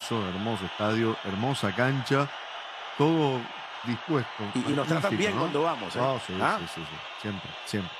hermoso estadio, hermosa cancha, todo dispuesto. Y nos tratan bien, ¿no? Cuando vamos. Sí, siempre, siempre.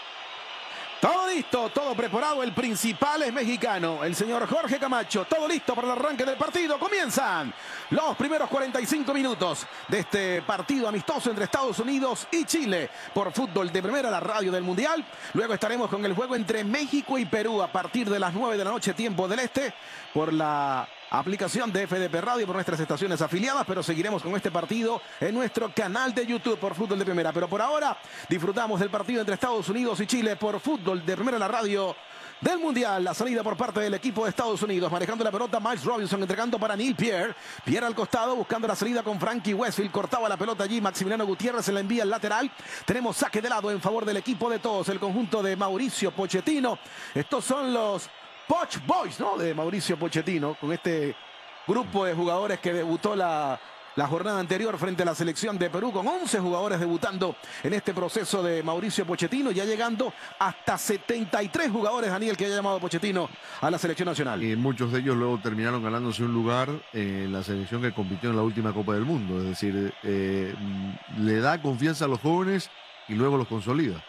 Todo listo, todo preparado. El principal es mexicano, el señor Jorge Camacho. Todo listo para el arranque del partido. Comienzan los primeros 45 minutos de este partido amistoso entre Estados Unidos y Chile por Fútbol de Primera, la radio del Mundial. Luego estaremos con el juego entre México y Perú a partir de las 9 de la noche, tiempo del este, por la aplicación de FDP Radio, por nuestras estaciones afiliadas, pero seguiremos con este partido en nuestro canal de YouTube por Fútbol de Primera. Pero por ahora disfrutamos del partido entre Estados Unidos y Chile por Fútbol de Primera, la radio del Mundial. La salida por parte del equipo de Estados Unidos, manejando la pelota Miles Robinson, entregando para Neil Pierre. Pierre al costado, buscando la salida con Frankie Westfield. Cortaba la pelota allí Maximiliano Gutiérrez, se la envía al lateral. Tenemos saque de lado en favor del equipo de todos, el conjunto de Mauricio Pochettino. Estos son los Poch Boys, ¿no? De Mauricio Pochettino, con este grupo de jugadores que debutó la jornada anterior frente a la selección de Perú, con 11 jugadores debutando en este proceso de Mauricio Pochettino, ya llegando hasta 73 jugadores, Daniel, que haya llamado Pochettino a la selección nacional. Y muchos de ellos luego terminaron ganándose un lugar en la selección que compitió en la última Copa del Mundo. Es decir, le da confianza a los jóvenes y luego los consolida.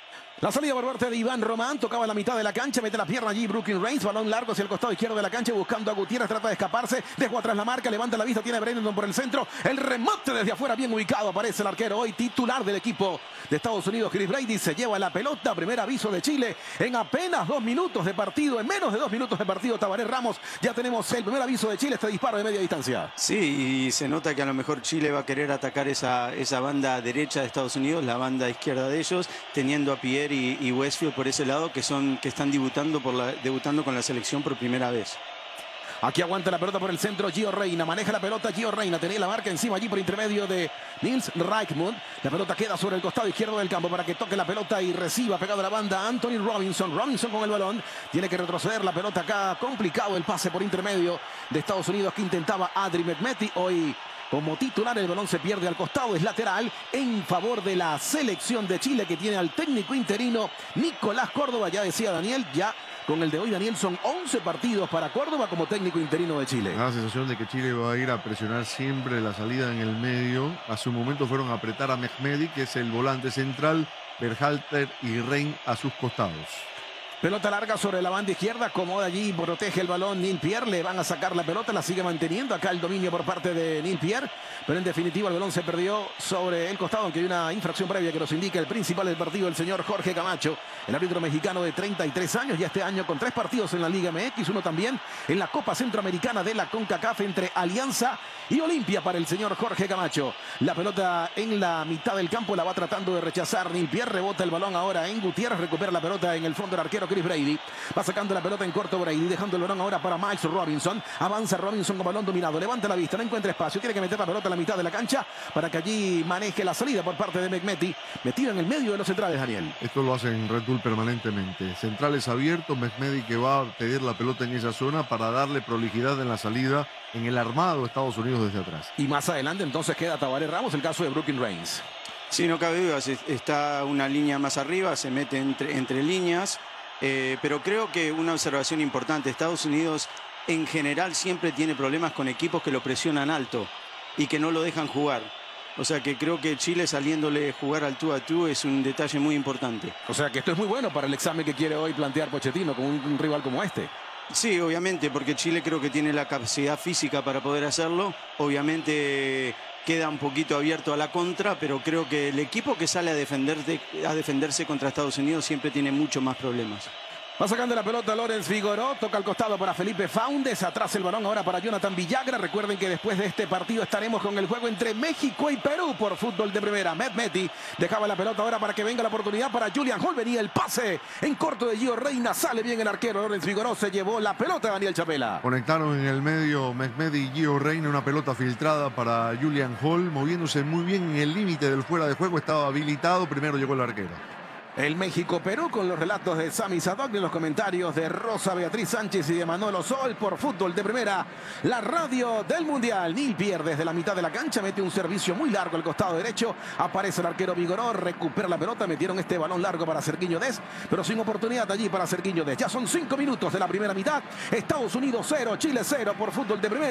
La salida por parte de Iván Román, tocaba la mitad de la cancha, mete la pierna allí Brooklyn Reigns, balón largo hacia el costado izquierdo de la cancha, buscando a Gutiérrez, trata de escaparse, dejó atrás la marca, levanta la vista, tiene a Brandon por el centro, el remate desde afuera bien ubicado, aparece el arquero hoy titular del equipo de Estados Unidos, Chris Brady, se lleva la pelota, primer aviso de Chile, en apenas 2 minutos de partido, en menos de 2 minutos de partido, Tabaré Ramos, ya tenemos el primer aviso de Chile, este disparo de media distancia. Sí, y se nota que a lo mejor Chile va a querer atacar esa banda derecha de Estados Unidos, la banda izquierda de ellos, teniendo a Pierre y Westfield por ese lado, que están debutando con la selección por primera vez. Aquí aguanta la pelota por el centro Gio Reyna, maneja la pelota Gio Reyna, tenía la marca encima allí por intermedio de Nils Reichmund. La pelota queda sobre el costado izquierdo del campo para que toque la pelota y reciba pegado a la banda Anthony Robinson. Robinson con el balón, tiene que retroceder la pelota acá, complicado el pase por intermedio de Estados Unidos que intentaba Adri Mehmeti. Hoy como titular el balón se pierde al costado, es lateral en favor de la selección de Chile que tiene al técnico interino Nicolás Córdoba. Ya decía Daniel, ya con el de hoy Daniel son 11 partidos para Córdoba como técnico interino de Chile. Da la sensación de que Chile va a ir a presionar siempre la salida en el medio. Hace un momento fueron a apretar a Mehmeti, que es el volante central, Berhalter y Rein a sus costados. Pelota larga sobre la banda izquierda, acomoda allí, protege el balón Neil Pierre, le van a sacar la pelota, la sigue manteniendo acá el dominio por parte de Neil Pierre, pero en definitiva el balón se perdió sobre el costado, aunque hay una infracción previa que nos indica el principal del partido, el señor Jorge Camacho, el árbitro mexicano de 33 años, ya este año con 3 partidos en la Liga MX, uno también en la Copa Centroamericana de la CONCACAF entre Alianza y Olimpia para el señor Jorge Camacho. La pelota en la mitad del campo la va tratando de rechazar Neil Pierre, rebota el balón ahora en Gutiérrez, recupera la pelota en el fondo del arquero Chris Brady, va sacando la pelota en corto Brady, dejando el balón ahora para Miles Robinson, avanza Robinson con balón dominado, levanta la vista, no encuentra espacio, tiene que meter la pelota a la mitad de la cancha para que allí maneje la salida por parte de Mehmeti, metido en el medio de los centrales, Daniel. Esto lo hacen Red Bull permanentemente, centrales abiertos, Mehmeti que va a pedir la pelota en esa zona para darle prolijidad en la salida en el armado de Estados Unidos desde atrás. Y más adelante entonces queda Tabaré Ramos, el caso de Brooklyn Reigns. Sí, no cabe duda, está una línea más arriba, se mete entre líneas. Pero creo que una observación importante, Estados Unidos en general siempre tiene problemas con equipos que lo presionan alto y que no lo dejan jugar. O sea que creo que Chile saliéndole jugar al tú a tú es un detalle muy importante. O sea que esto es muy bueno para el examen que quiere hoy plantear Pochettino con un rival como este. Sí, obviamente, porque Chile creo que tiene la capacidad física para poder hacerlo. Obviamente queda un poquito abierto a la contra, pero creo que el equipo que sale a defenderse contra Estados Unidos siempre tiene mucho más problemas. Va sacando la pelota Lorenz Figueroa, toca al costado para Felipe Faúndez, atrás el balón ahora para Jonathan Villagra. Recuerden que después de este partido estaremos con el juego entre México y Perú por Fútbol de Primera. Mehmeti dejaba la pelota ahora para que venga la oportunidad para Julian Hall, venía el pase en corto de Gio Reyna, sale bien el arquero Lorenz Figueroa, se llevó la pelota Daniel Chapela. Conectaron en el medio Mehmeti y Gio Reyna, una pelota filtrada para Julian Hall, moviéndose muy bien en el límite del fuera de juego, estaba habilitado, primero llegó el arquero. El México-Perú con los relatos de Sami Sadok y los comentarios de Rosa Beatriz Sánchez y de Manolo Sol por Fútbol de Primera, la radio del Mundial. Neil Pierre desde la mitad de la cancha mete un servicio muy largo al costado derecho, aparece el arquero Vigoró, recupera la pelota, metieron este balón largo para Sergiño Dest, pero sin oportunidad allí para Sergiño Dest. Ya son 5 minutos de la primera mitad, Estados Unidos 0, Chile 0 por Fútbol de Primera.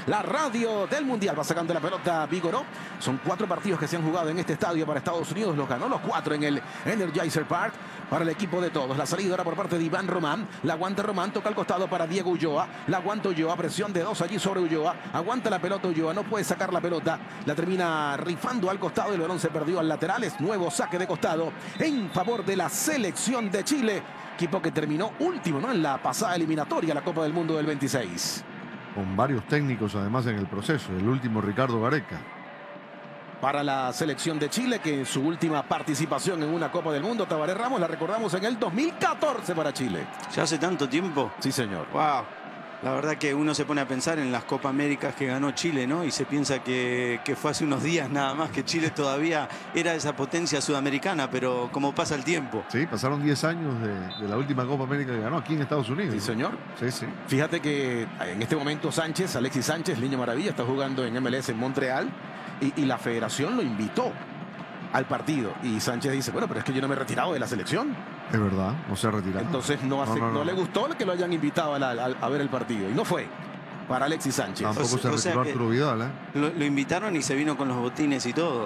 la radio del Mundial. Va sacando la pelota Vigoró. Son 4 partidos que se han jugado en este estadio para Estados Unidos. Los ganó los 4 en el Energizer Park para el equipo de todos. La salida ahora por parte de Iván Román. La aguanta Román, toca al costado para Diego Ulloa. La aguanta Ulloa, presión de 2 allí sobre Ulloa. Aguanta la pelota Ulloa, no puede sacar la pelota. La termina rifando al costado. El balón se perdió al lateral. Es nuevo saque de costado en favor de la selección de Chile. Equipo que terminó último, ¿no?, en la pasada eliminatoria, la Copa del Mundo del 26. Con varios técnicos además en el proceso. El último, Ricardo Gareca. Para la selección de Chile, que en su última participación en una Copa del Mundo, Tabaré Ramos, la recordamos en el 2014 para Chile. ¿Ya hace tanto tiempo? Sí, señor. Wow. La verdad que uno se pone a pensar en las Copa Américas que ganó Chile, ¿no? Y se piensa que fue hace unos días nada más, que Chile todavía era esa potencia sudamericana, pero como pasa el tiempo. Sí, pasaron 10 años de la última Copa América que ganó aquí en Estados Unidos. Sí, señor. Sí, sí. Fíjate que en este momento Alexis Sánchez, Niño Maravilla, está jugando en MLS en Montreal y la federación lo invitó al partido. Y Sánchez dice, bueno, pero es que yo no me he retirado de la selección. Es verdad, no se ha retirado. Entonces no le gustó que lo hayan invitado a ver el partido. Y no fue para Alexis Sánchez. Tampoco se retiró Arturo Vidal, ¿eh? Lo invitaron y se vino con los botines y todo.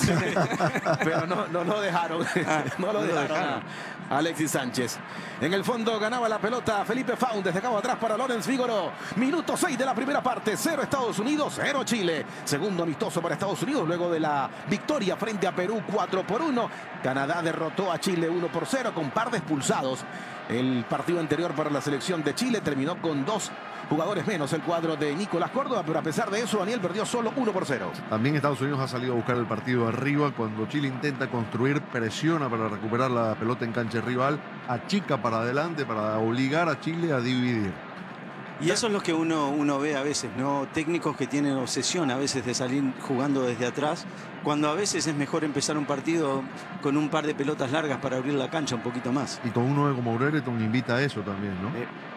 Pero no lo dejaron. No lo dejaron a Alexis Sánchez. En el fondo ganaba la pelota Felipe Faúndez. Dejaba atrás para Lorenz Vigoró. Minuto 6 de la primera parte. 0 Estados Unidos, 0 Chile. Segundo amistoso para Estados Unidos luego de la victoria frente a Perú 4-1. Canadá derrotó a Chile 1-0 con par de expulsados. El partido anterior para la selección de Chile terminó con 2 jugadores menos el cuadro de Nicolás Córdoba, pero a pesar de eso Daniel perdió solo 1-0. También Estados Unidos ha salido a buscar el partido arriba cuando Chile intenta construir, presiona para recuperar la pelota en cancha rival, achica para adelante para obligar a Chile a dividir. Y eso es lo que uno ve a veces, ¿no? Técnicos que tienen obsesión a veces de salir jugando desde atrás, cuando a veces es mejor empezar un partido con un par de pelotas largas para abrir la cancha un poquito más. Y con un 9 como Brereton invita a eso también, ¿no?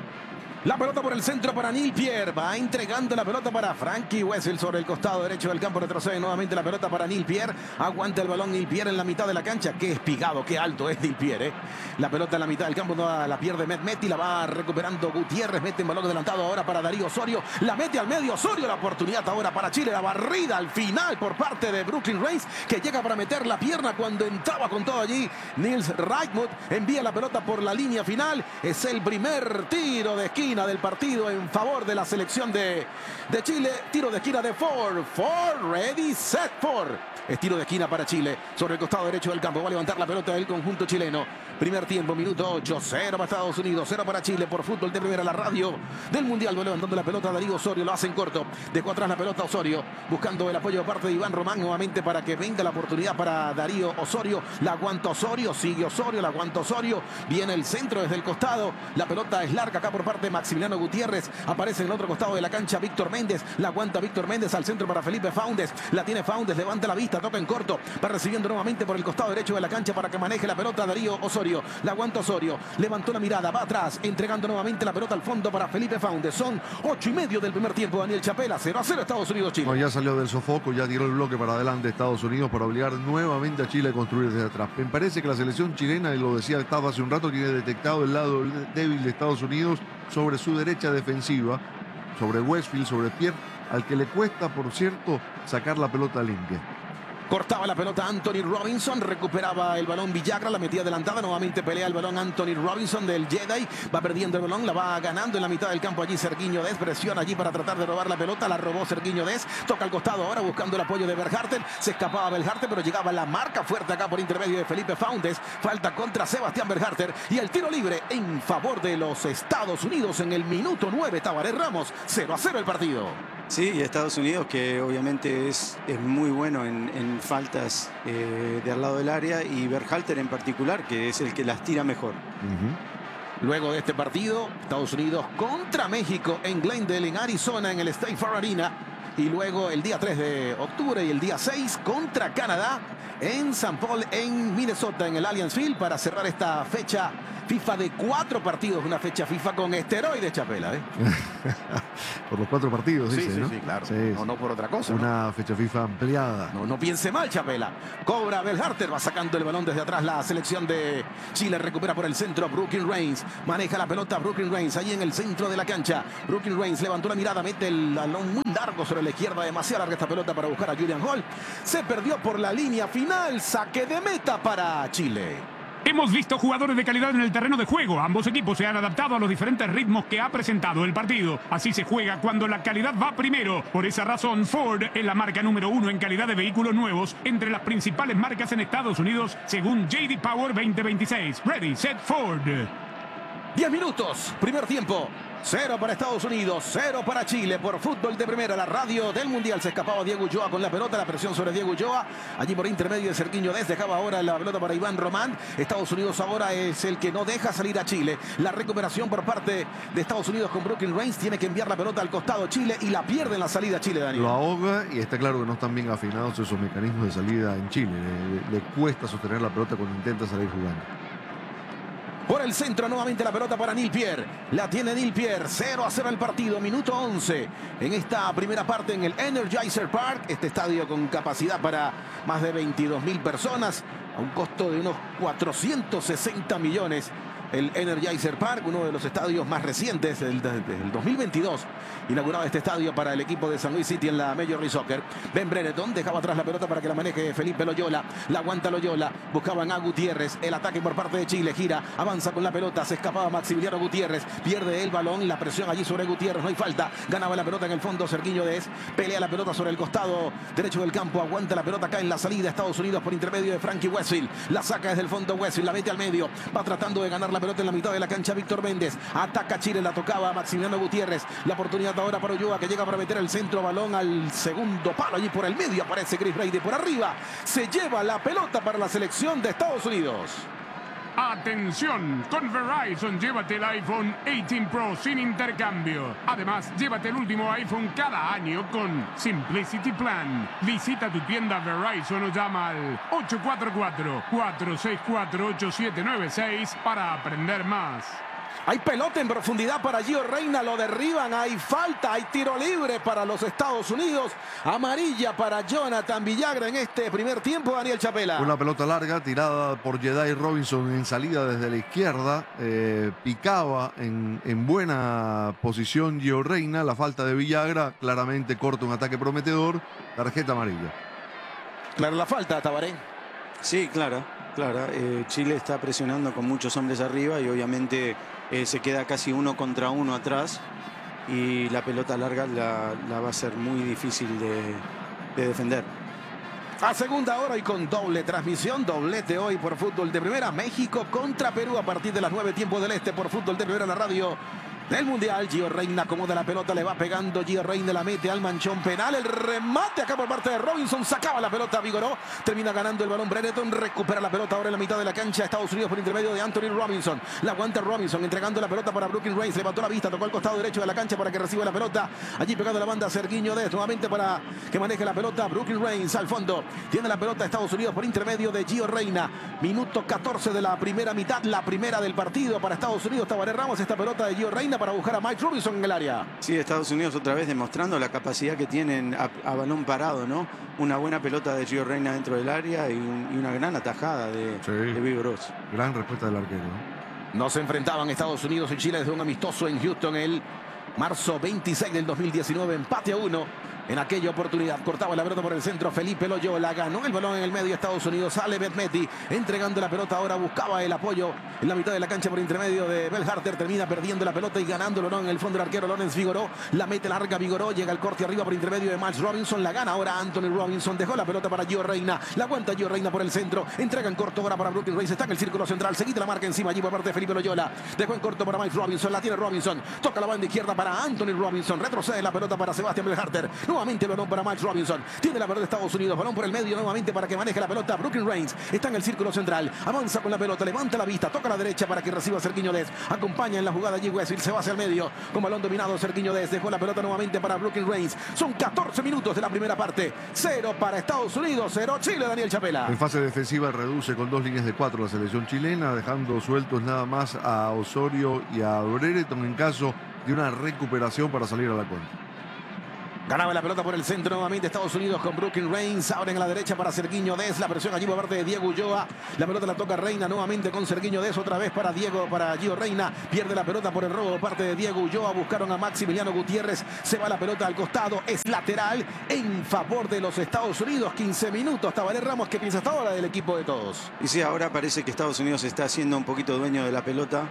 La pelota por el centro para Neil Pierre. Va entregando la pelota para Frankie Wessel sobre el costado derecho del campo. Retrocede nuevamente la pelota para Neil Pierre. Aguanta el balón Neil Pierre en la mitad de la cancha. Qué espigado, qué alto es Neil Pierre, ¿eh? La pelota en la mitad del campo no la pierde Mehmet y la va recuperando Gutiérrez. Mete en balón adelantado ahora para Darío Osorio. La mete al medio Osorio. La oportunidad ahora para Chile. La barrida al final por parte de Brooklyn Reigns, que llega para meter la pierna cuando entraba con todo allí. Nils Reichmuth envía la pelota por la línea final. Es el primer tiro de esquina del partido en favor de la selección de Chile. Tiro de esquina de Ford. Ready, set, Ford. Es tiro de esquina para Chile sobre el costado derecho del campo. Va a levantar la pelota del conjunto chileno. Primer tiempo, minuto 8. 0 para Estados Unidos, 0 para Chile por Fútbol de Primera, la radio del Mundial. Va levantando la pelota Darío Osorio. Lo hace en corto. Dejó atrás la pelota Osorio. Buscando el apoyo de parte de Iván Román nuevamente para que venga la oportunidad para Darío Osorio. La aguanta Osorio. Sigue Osorio. La aguanta Osorio. Viene el centro desde el costado. La pelota es larga acá por parte de Maximiliano Gutiérrez. Aparece en el otro costado de la cancha Víctor Méndez. La aguanta Víctor Méndez al centro para Felipe Faúndez. La tiene Faúndez. Levanta la vista. Toca en corto. Va recibiendo nuevamente por el costado derecho de la cancha para que maneje la pelota Darío Osorio. La aguanta Osorio. Levantó la mirada. Va atrás. Entregando nuevamente la pelota al fondo para Felipe Faúndez. Son 8:30 del primer tiempo. Daniel Chapela. 0-0 Estados Unidos-Chile. No, ya salió del sofoco. Ya tiró el bloque para adelante Estados Unidos para obligar nuevamente a Chile a construir desde atrás. Me parece que la selección chilena, y lo decía Gustavo hace un rato, tiene detectado el lado débil de Estados Unidos sobre su derecha defensiva, sobre Westfield, sobre Pierre, al que le cuesta, por cierto, sacar la pelota limpia. Cortaba la pelota Anthony Robinson, recuperaba el balón Villagra, la metía adelantada, nuevamente pelea el balón Anthony Robinson del Jedi, va perdiendo el balón, la va ganando en la mitad del campo allí Sergiño Dest, presiona allí para tratar de robar la pelota, la robó Sergiño Dest, toca al costado ahora buscando el apoyo de Berharter, se escapaba Berharter, pero llegaba la marca fuerte acá por intermedio de Felipe Faúndez, falta contra Sebastián Berharter y el tiro libre en favor de los Estados Unidos en el minuto 9, Tabaré Ramos, 0-0 el partido. Sí, y Estados Unidos, que obviamente es muy bueno en faltas de al lado del área, y Berhalter en particular, que es el que las tira mejor. Luego de este partido, Estados Unidos contra México en Glendale, en Arizona, en el State Farm Arena. Y luego el día 3 de octubre y el día 6 contra Canadá en St. Paul, en Minnesota, en el Allianz Field, para cerrar esta fecha FIFA de 4 partidos, una fecha FIFA con esteroides, Chapela, ¿eh? Por los 4 partidos, dice, ¿no? Sí, claro. Sí, No por otra cosa. Una fecha FIFA ampliada. No piense mal, Chapela. Cobra Belharter, va sacando el balón desde atrás. La selección de Chile recupera por el centro. Brooklyn Reigns maneja la pelota. Brooklyn Reigns ahí en el centro de la cancha. Brooklyn Reigns levantó la mirada, mete el balón muy largo sobre la izquierda. Demasiado larga esta pelota para buscar a Julian Hall. Se perdió por la línea final. Saque de meta para Chile. Hemos visto jugadores de calidad en el terreno de juego. Ambos equipos se han adaptado a los diferentes ritmos que ha presentado el partido. Así se juega cuando la calidad va primero. Por esa razón, Ford es la marca número 1 en calidad de vehículos nuevos entre las principales marcas en Estados Unidos, según J.D. Power 2026. Ready, set, Ford. 10 minutos, primer tiempo. 0 para Estados Unidos, 0 para Chile por Fútbol de Primera, la radio del Mundial. Se escapaba Diego Ulloa con la pelota, la presión sobre Diego Ulloa. Allí por intermedio de Sergiño Dest, dejaba ahora la pelota para Iván Román. Estados Unidos ahora es el que no deja salir a Chile. La recuperación por parte de Estados Unidos con Brooklyn Reigns. Tiene que enviar la pelota al costado Chile y la pierde en la salida Chile, Daniel. Lo ahoga y está claro que no están bien afinados esos mecanismos de salida en Chile. Le cuesta sostener la pelota cuando intenta salir jugando. Por el centro nuevamente la pelota para Neil Pierre. La tiene Neil Pierre. 0-0 el partido. Minuto 11 en esta primera parte en el Energizer Park. Este estadio con capacidad para más de 22.000 personas. A un costo de unos 460 millones. El Energizer Park, uno de los estadios más recientes del 2022. Inaugurado este estadio para el equipo de San Luis City en la Major League Soccer. Ben Brereton dejaba atrás la pelota para que la maneje Felipe Loyola. La aguanta Loyola. Buscaban a Gutiérrez. El ataque por parte de Chile. Gira, avanza con la pelota. Se escapaba Maximiliano Gutiérrez. Pierde el balón. La presión allí sobre Gutiérrez. No hay falta. Ganaba la pelota en el fondo Sergiño Dest. Pelea la pelota sobre el costado derecho del campo. Aguanta la pelota acá en la salida. Estados Unidos por intermedio de Frankie Westfield. La saca desde el fondo Westfield. La mete al medio. Va tratando de ganar la pelota en la mitad de la cancha Víctor Méndez. Ataca Chile, la tocaba Maximiliano Gutiérrez. La oportunidad ahora para Ulloa, que llega para meter el centro, balón al segundo palo. Allí por el medio aparece Chris Brady por arriba. Se lleva la pelota para la selección de Estados Unidos. Atención, con Verizon llévate el iPhone 18 Pro sin intercambio. Además, llévate el último iPhone cada año con Simplicity Plan. Visita tu tienda Verizon o llama al 844-464-8796 para aprender más. Hay pelota en profundidad para Gio Reyna, lo derriban, hay falta, hay tiro libre para los Estados Unidos. Amarilla para Jonathan Villagra en este primer tiempo, Daniel Chapela. Una pelota larga tirada por Jedi Robinson en salida desde la izquierda. Picaba en buena posición Gio Reyna. La falta de Villagra claramente corta un ataque prometedor. Tarjeta amarilla. Claro, la falta, Tabaré. Sí, clara. Chile está presionando con muchos hombres arriba y obviamente se queda casi 1 contra 1 atrás. Y la pelota larga la va a ser muy difícil de defender. A segunda hora y con doble transmisión, doblete hoy por Fútbol de Primera. México contra Perú a partir de las 9 tiempo del este por Fútbol de Primera, la radio del Mundial. Gio Reyna acomoda la pelota, le va pegando. Gio Reyna la mete al manchón penal. El remate acá por parte de Robinson. Sacaba la pelota Vigoró. Termina ganando el balón Brereton. Recupera la pelota ahora en la mitad de la cancha. Estados Unidos por intermedio de Anthony Robinson. La aguanta Robinson entregando la pelota para Brooklyn Reigns. Levantó la vista, tocó al costado derecho de la cancha para que reciba la pelota. Allí pegando la banda Sergiño Dest. Nuevamente para que maneje la pelota Brooklyn Reigns al fondo. Tiene la pelota Estados Unidos por intermedio de Gio Reyna. Minuto 14 de la primera mitad. La primera del partido para Estados Unidos. Tabaré Ramos, esta pelota de Gio Reyna para buscar a Mike Robinson en el área. Sí, Estados Unidos otra vez demostrando la capacidad que tienen a balón parado, ¿no? Una buena pelota de Gio Reyna dentro del área y una gran atajada de Vigoró. Gran respuesta del arquero. No se enfrentaban Estados Unidos y Chile desde un amistoso en Houston el marzo 26 del 2019. Empate a 1. En aquella oportunidad cortaba la pelota por el centro Felipe Loyola, ganó el balón en el medio Estados Unidos, sale Betmeti entregando la pelota, ahora buscaba el apoyo en la mitad de la cancha por intermedio de Belharter, termina perdiendo la pelota y ganándolo, ¿no? En el fondo del arquero Lorenz Vigoró, la mete larga Vigoró, llega el corte arriba por intermedio de Miles Robinson, la gana ahora Anthony Robinson, dejó la pelota para Gio Reyna, la aguanta Gio Reyna por el centro, entrega en corto ahora para Brooklyn Reigns, está en el círculo central, se quita la marca encima allí por parte de Felipe Loyola, dejó en corto para Miles Robinson, la tiene Robinson, toca la banda izquierda para Anthony Robinson, retrocede la pelota para Sebastián Belharter, Nuevamente el balón para Max Robinson. Tiene la pelota de Estados Unidos. Balón por el medio nuevamente para que maneje la pelota. Brooklyn Reigns está en el círculo central. Avanza con la pelota. Levanta la vista. Toca a la derecha para que reciba Sergiño Dest. Acompaña en la jugada allí Westfield. Se va hacia el medio. Con balón dominado Sergiño Dest. Dejó la pelota nuevamente para Brooklyn Reigns. Son 14 minutos de la primera parte. 0 para Estados Unidos. 0 Chile. Daniel Chapela. En fase defensiva reduce con 2 líneas de 4 la selección chilena, dejando sueltos nada más a Osorio y a Brereton en caso de una recuperación para salir a la cuenta. Ganaba la pelota por el centro nuevamente Estados Unidos con Brooklyn Reigns. Ahora en la derecha para Sergiño Dest. La presión allí por parte de Diego Ulloa. La pelota la toca Reina nuevamente con Sergiño Dest. Otra vez para Gio Reina. Pierde la pelota por el robo por parte de Diego Ulloa. Buscaron a Maximiliano Gutiérrez. Se va la pelota al costado. Es lateral en favor de los Estados Unidos. 15 minutos. Tabaré Ramos, ¿qué piensa hasta ahora del equipo de todos? Y sí, ahora parece que Estados Unidos está siendo un poquito dueño de la pelota.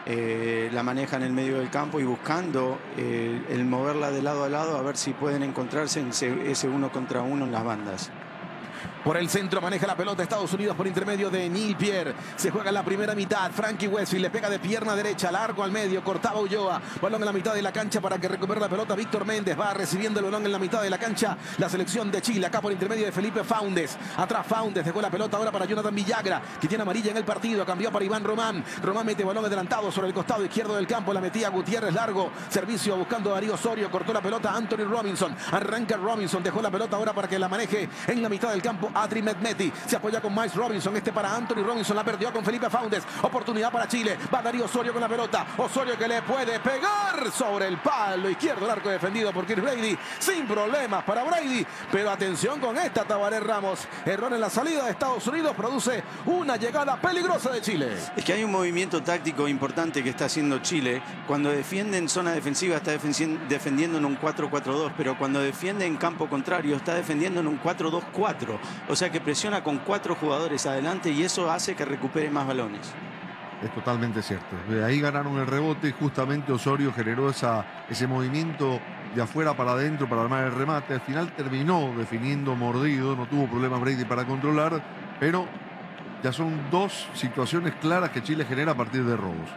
La maneja en el medio del campo y buscando el moverla de lado a lado a ver si pueden encontrarse en ese 1 contra 1 en las bandas. Por el centro maneja la pelota Estados Unidos por intermedio de Neil Pierre. Se juega en la primera mitad. Frankie Westfield le pega de pierna derecha, largo al medio, cortaba Ulloa. Balón en la mitad de la cancha para que recupere la pelota Víctor Méndez. Va recibiendo el balón en la mitad de la cancha la selección de Chile. Acá por intermedio de Felipe Faundes. Atrás Faundes dejó la pelota ahora para Jonathan Villagra, que tiene amarilla en el partido. Cambió para Iván Román. Román mete balón adelantado sobre el costado izquierdo del campo. La metía Gutiérrez largo. Servicio buscando a Darío Osorio. Cortó la pelota Anthony Robinson. Arranca Robinson. Dejó la pelota ahora para que la maneje en la mitad del campo Adri Mehmeti. Se apoya con Miles Robinson. Este para Anthony Robinson. La perdió con Felipe Faundes. Oportunidad para Chile. Va Darío Osorio con la pelota. Osorio que le puede pegar sobre el palo izquierdo. El arco defendido por Chris Brady. Sin problemas para Brady. Pero atención con esta, Tabaré Ramos. Error en la salida de Estados Unidos. Produce una llegada peligrosa de Chile. Es que hay un movimiento táctico importante que está haciendo Chile. Cuando defiende en zona defensiva está defendiendo en un 4-4-2. Pero cuando defiende en campo contrario está defendiendo en un 4-2-4. O sea que presiona con 4 jugadores adelante y eso hace que recupere más balones. Es totalmente cierto. De ahí ganaron el rebote y justamente Osorio generó ese movimiento de afuera para adentro para armar el remate. Al final terminó definiendo mordido, no tuvo problemas Brady para controlar, pero ya son 2 situaciones claras que Chile genera a partir de robos.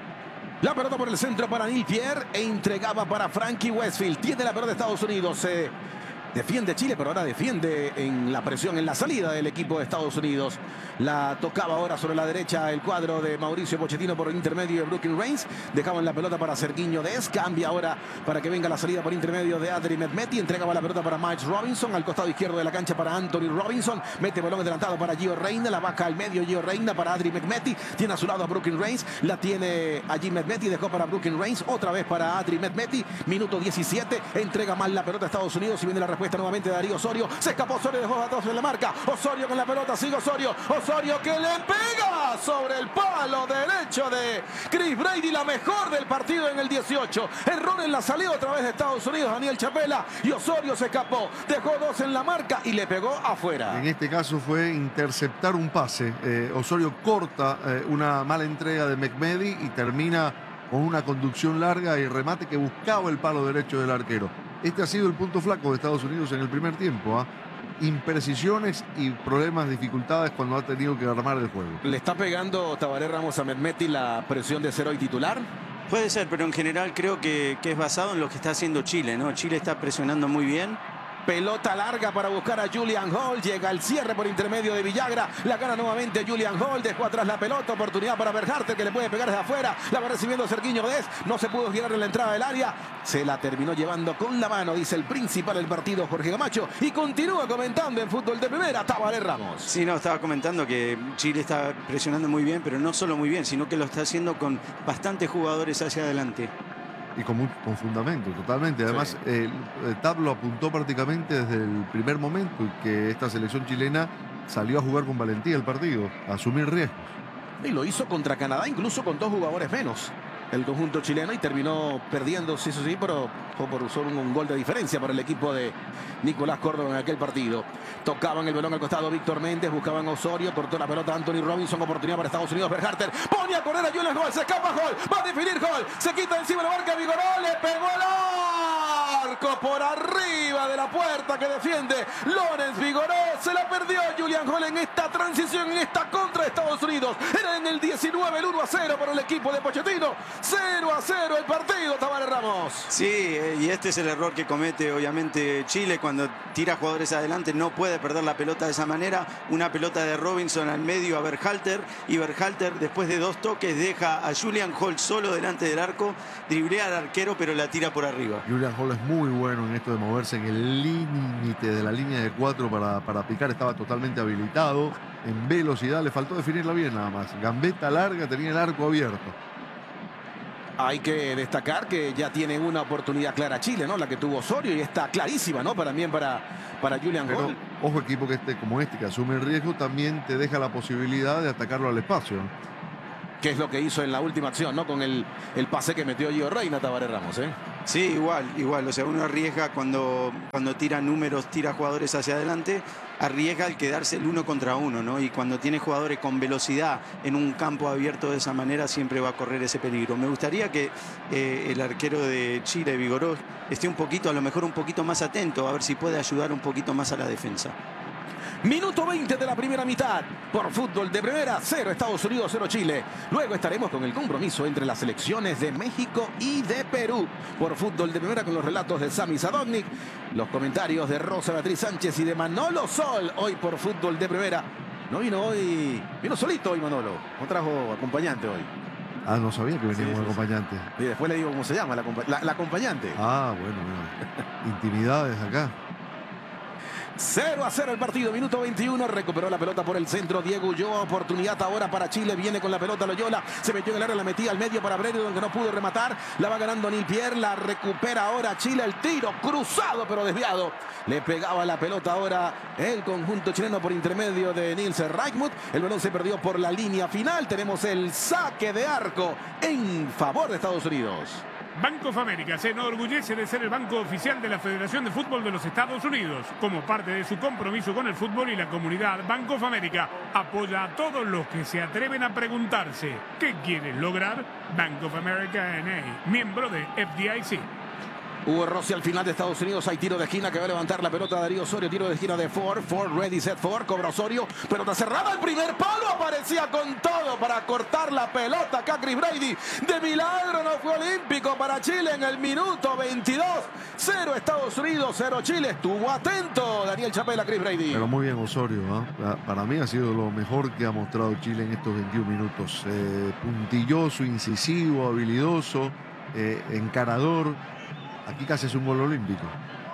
La pelota por el centro para Neil Pierre e entregaba para Frankie Westfield. Tiene la pelota de Estados Unidos. Defiende Chile, pero ahora defiende en la presión, en la salida del equipo de Estados Unidos. La tocaba ahora sobre la derecha el cuadro de Mauricio Pochettino por intermedio de Brooklyn Reigns. Dejaban la pelota para Sergiño Dest. Cambia ahora para que venga la salida por intermedio de Adri Mehmeti. Entregaba la pelota para Miles Robinson. Al costado izquierdo de la cancha para Anthony Robinson. Mete balón adelantado para Gio Reina. La baja al medio Gio Reina para Adri Mehmeti. Tiene a su lado a Brooklyn Reigns. La tiene allí Mehmeti. Dejó para Brooklyn Reigns. Otra vez para Adri Mehmeti. Minuto 17. Entrega mal la pelota a Estados Unidos y viene la respuesta nuevamente de Darío Osorio. Se escapó Osorio, dejó atrás en la marca. Osorio con la pelota, sigue Osorio. Osorio que le pega sobre el palo derecho de Chris Brady, la mejor del partido en el 18. Error en la salida otra vez de Estados Unidos, Daniel Chapela. Y Osorio se escapó, dejó 2 en la marca y le pegó afuera. En este caso fue interceptar un pase. Osorio corta una mala entrega de Mehmeti y termina con una conducción larga y remate que buscaba el palo derecho del arquero. Este ha sido el punto flaco de Estados Unidos en el primer tiempo. Imprecisiones y problemas, dificultades cuando ha tenido que armar el juego. ¿Le está pegando Tabaré Ramos a Mehmeti la presión de ser hoy titular? Puede ser, pero en general creo que es basado en lo que está haciendo Chile, ¿no? Chile está presionando muy bien. Pelota larga para buscar a Julian Hall. Llega el cierre por intermedio de Villagra. La gana nuevamente Julian Hall. Dejó atrás la pelota. Oportunidad para Berharter que le puede pegar desde afuera. La va recibiendo Sergiño Dest. No se pudo girar en la entrada del área. Se la terminó llevando con la mano, dice el principal del partido, Jorge Camacho. Y continúa comentando en fútbol de primera, Tabaré Ramos. Sí, no, estaba comentando que Chile está presionando muy bien, pero no solo muy bien, sino que lo está haciendo con bastantes jugadores hacia adelante. Y con fundamento, totalmente. Además, sí. TAP lo apuntó prácticamente desde el primer momento que esta selección chilena salió a jugar con valentía el partido, a asumir riesgos. Y lo hizo contra Canadá, incluso con 2 jugadores menos. El conjunto chileno y terminó perdiendo, sí, eso sí, pero fue por usar un gol de diferencia para el equipo de Nicolás Córdoba en aquel partido. Tocaban el balón al costado Víctor Méndez, buscaban a Osorio, cortó la pelota Anthony Robinson, oportunidad para Estados Unidos. Berharter pone a correr a Julian Hall, se escapa Hall, va a definir Hall, se quita encima la marca Vigoró, le pegó al arco por arriba de la la puerta que defiende Lorenz Vigoró. Se la perdió Julian Hall en esta transición, en esta contra de Estados Unidos. Era en el 19 el 1-0 para el equipo de Pochettino. 0-0 el partido, Tavares Ramos. Sí, y este es el error que comete obviamente Chile cuando tira jugadores adelante. No puede perder la pelota de esa manera. Una pelota de Robinson al medio a Berhalter, y Berhalter después de 2 toques deja a Julian Hall solo delante del arco, driblea al arquero pero la tira por arriba. Julian Hall es muy bueno en esto de moverse en el límite de la línea de 4 para picar. Estaba totalmente habilitado en velocidad, le faltó definirla bien nada más. Gambeta larga, tenía el arco abierto. Hay que destacar que ya tiene una oportunidad clara Chile, ¿no? La que tuvo Osorio, y está clarísima, ¿no? También para Julian Hall. Ojo, equipo como este que asume el riesgo también te deja la posibilidad de atacarlo al espacio, ¿no? Que es lo que hizo en la última acción, ¿no? Con el pase que metió Gio Reyna, Tavares Ramos, ¿eh? Sí, igual. O sea, uno arriesga cuando tira números, tira jugadores hacia adelante, arriesga al quedarse el 1 contra 1, ¿no? Y cuando tiene jugadores con velocidad en un campo abierto de esa manera, siempre va a correr ese peligro. Me gustaría que el arquero de Chile, Vigoró, esté a lo mejor un poquito más atento, a ver si puede ayudar un poquito más a la defensa. Minuto 20 de la primera mitad. Por Fútbol de Primera, 0 Estados Unidos, 0 Chile. Luego estaremos con el compromiso entre las selecciones de México y de Perú. Por Fútbol de Primera, con los relatos de Sami Sadovnik, los comentarios de Rosa Beatriz Sánchez y de Manolo Sol. Hoy por Fútbol de Primera. No vino hoy, vino solito hoy Manolo. No trajo acompañante hoy. Ah, no sabía que venía como acompañante. Y después le digo cómo se llama la acompañante. Ah, bueno. Intimidades acá. 0-0 el partido, minuto 21, recuperó la pelota por el centro Diego Ulloa, oportunidad ahora para Chile, viene con la pelota Loyola, se metió en el área, la metía al medio para Brereton, que no pudo rematar, la va ganando Neil Pierre, la recupera ahora Chile, el tiro cruzado pero desviado, le pegaba la pelota ahora el conjunto chileno por intermedio de Nils Reichmuth, el balón se perdió por la línea final, tenemos el saque de arco en favor de Estados Unidos. Bank of America se enorgullece de ser el banco oficial de la Federación de Fútbol de los Estados Unidos. Como parte de su compromiso con el fútbol y la comunidad, Bank of America apoya a todos los que se atreven a preguntarse ¿qué quieren lograr? Bank of America N.A., miembro de FDIC. Hugo Rossi al final de Estados Unidos, hay tiro de esquina que va a levantar la pelota de Darío Osorio, tiro de esquina de Ford, ready, set, Ford, cobra Osorio, pelota cerrada, el primer palo, aparecía con todo para cortar la pelota acá Chris Brady, de milagro no fue olímpico para Chile en el minuto 22, 0 Estados Unidos, 0 Chile, estuvo atento Daniel Chapela, Chris Brady. Pero muy bien Osorio, ¿eh? Para mí ha sido lo mejor que ha mostrado Chile en estos 21 minutos, puntilloso, incisivo, habilidoso, encarador. Aquí casi es un gol olímpico.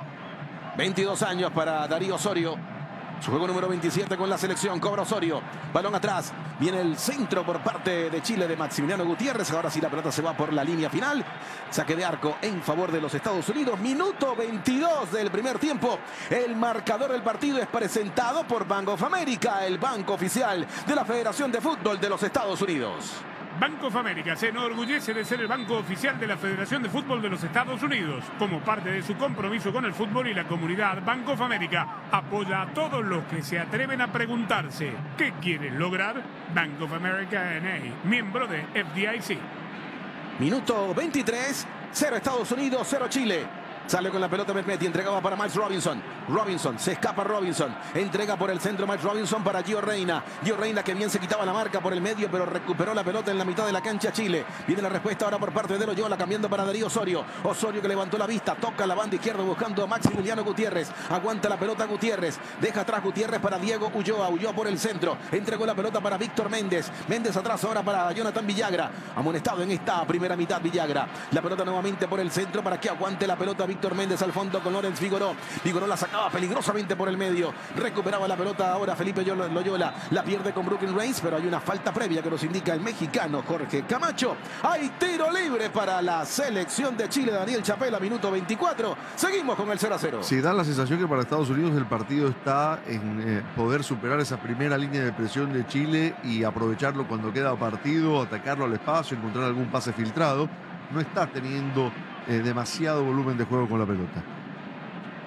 22 años para Darío Osorio. Su juego número 27 con la selección. Cobra Osorio. Balón atrás. Viene el centro por parte de Chile de Maximiliano Gutiérrez. Ahora sí la pelota se va por la línea final. Saque de arco en favor de los Estados Unidos. Minuto 22 del primer tiempo. El marcador del partido es presentado por Bank of America, el banco oficial de la Federación de Fútbol de los Estados Unidos. Bank of America se enorgullece de ser el banco oficial de la Federación de Fútbol de los Estados Unidos. Como parte de su compromiso con el fútbol y la comunidad, Bank of America apoya a todos los que se atreven a preguntarse ¿qué quieren lograr? Bank of America N.A., miembro de FDIC. Minuto 23, 0 Estados Unidos, 0 Chile. Sale con la pelota Mehmeti, entregaba para Miles Robinson. Robinson, se escapa Robinson. Entrega por el centro Miles Robinson para Gio Reyna. Gio Reyna que bien se quitaba la marca por el medio, pero recuperó la pelota en la mitad de la cancha Chile. Viene la respuesta ahora por parte de Loyola, cambiando para Darío Osorio. Osorio que levantó la vista, toca la banda izquierda buscando a Maximiliano Gutiérrez. Aguanta la pelota Gutiérrez. Deja atrás Gutiérrez para Diego Ulloa. Ulloa por el centro. Entregó la pelota para Víctor Méndez. Méndez atrás ahora para Jonathan Villagra. Amonestado en esta primera mitad Villagra. La pelota nuevamente por el centro para que aguante la pelota Víctor Méndez al fondo con Lorenz Vigoró. Vigoró la sacaba peligrosamente por el medio. Recuperaba la pelota ahora Felipe Loyola. La pierde con Brooklyn Reigns, pero hay una falta previa que nos indica el mexicano Jorge Camacho. Hay tiro libre para la selección de Chile. Daniel Chapela, minuto 24. Seguimos con el 0-0. Sí, da la sensación que para Estados Unidos el partido está en poder superar esa primera línea de presión de Chile y aprovecharlo cuando queda partido, atacarlo al espacio, encontrar algún pase filtrado. No está teniendo demasiado volumen de juego con la pelota.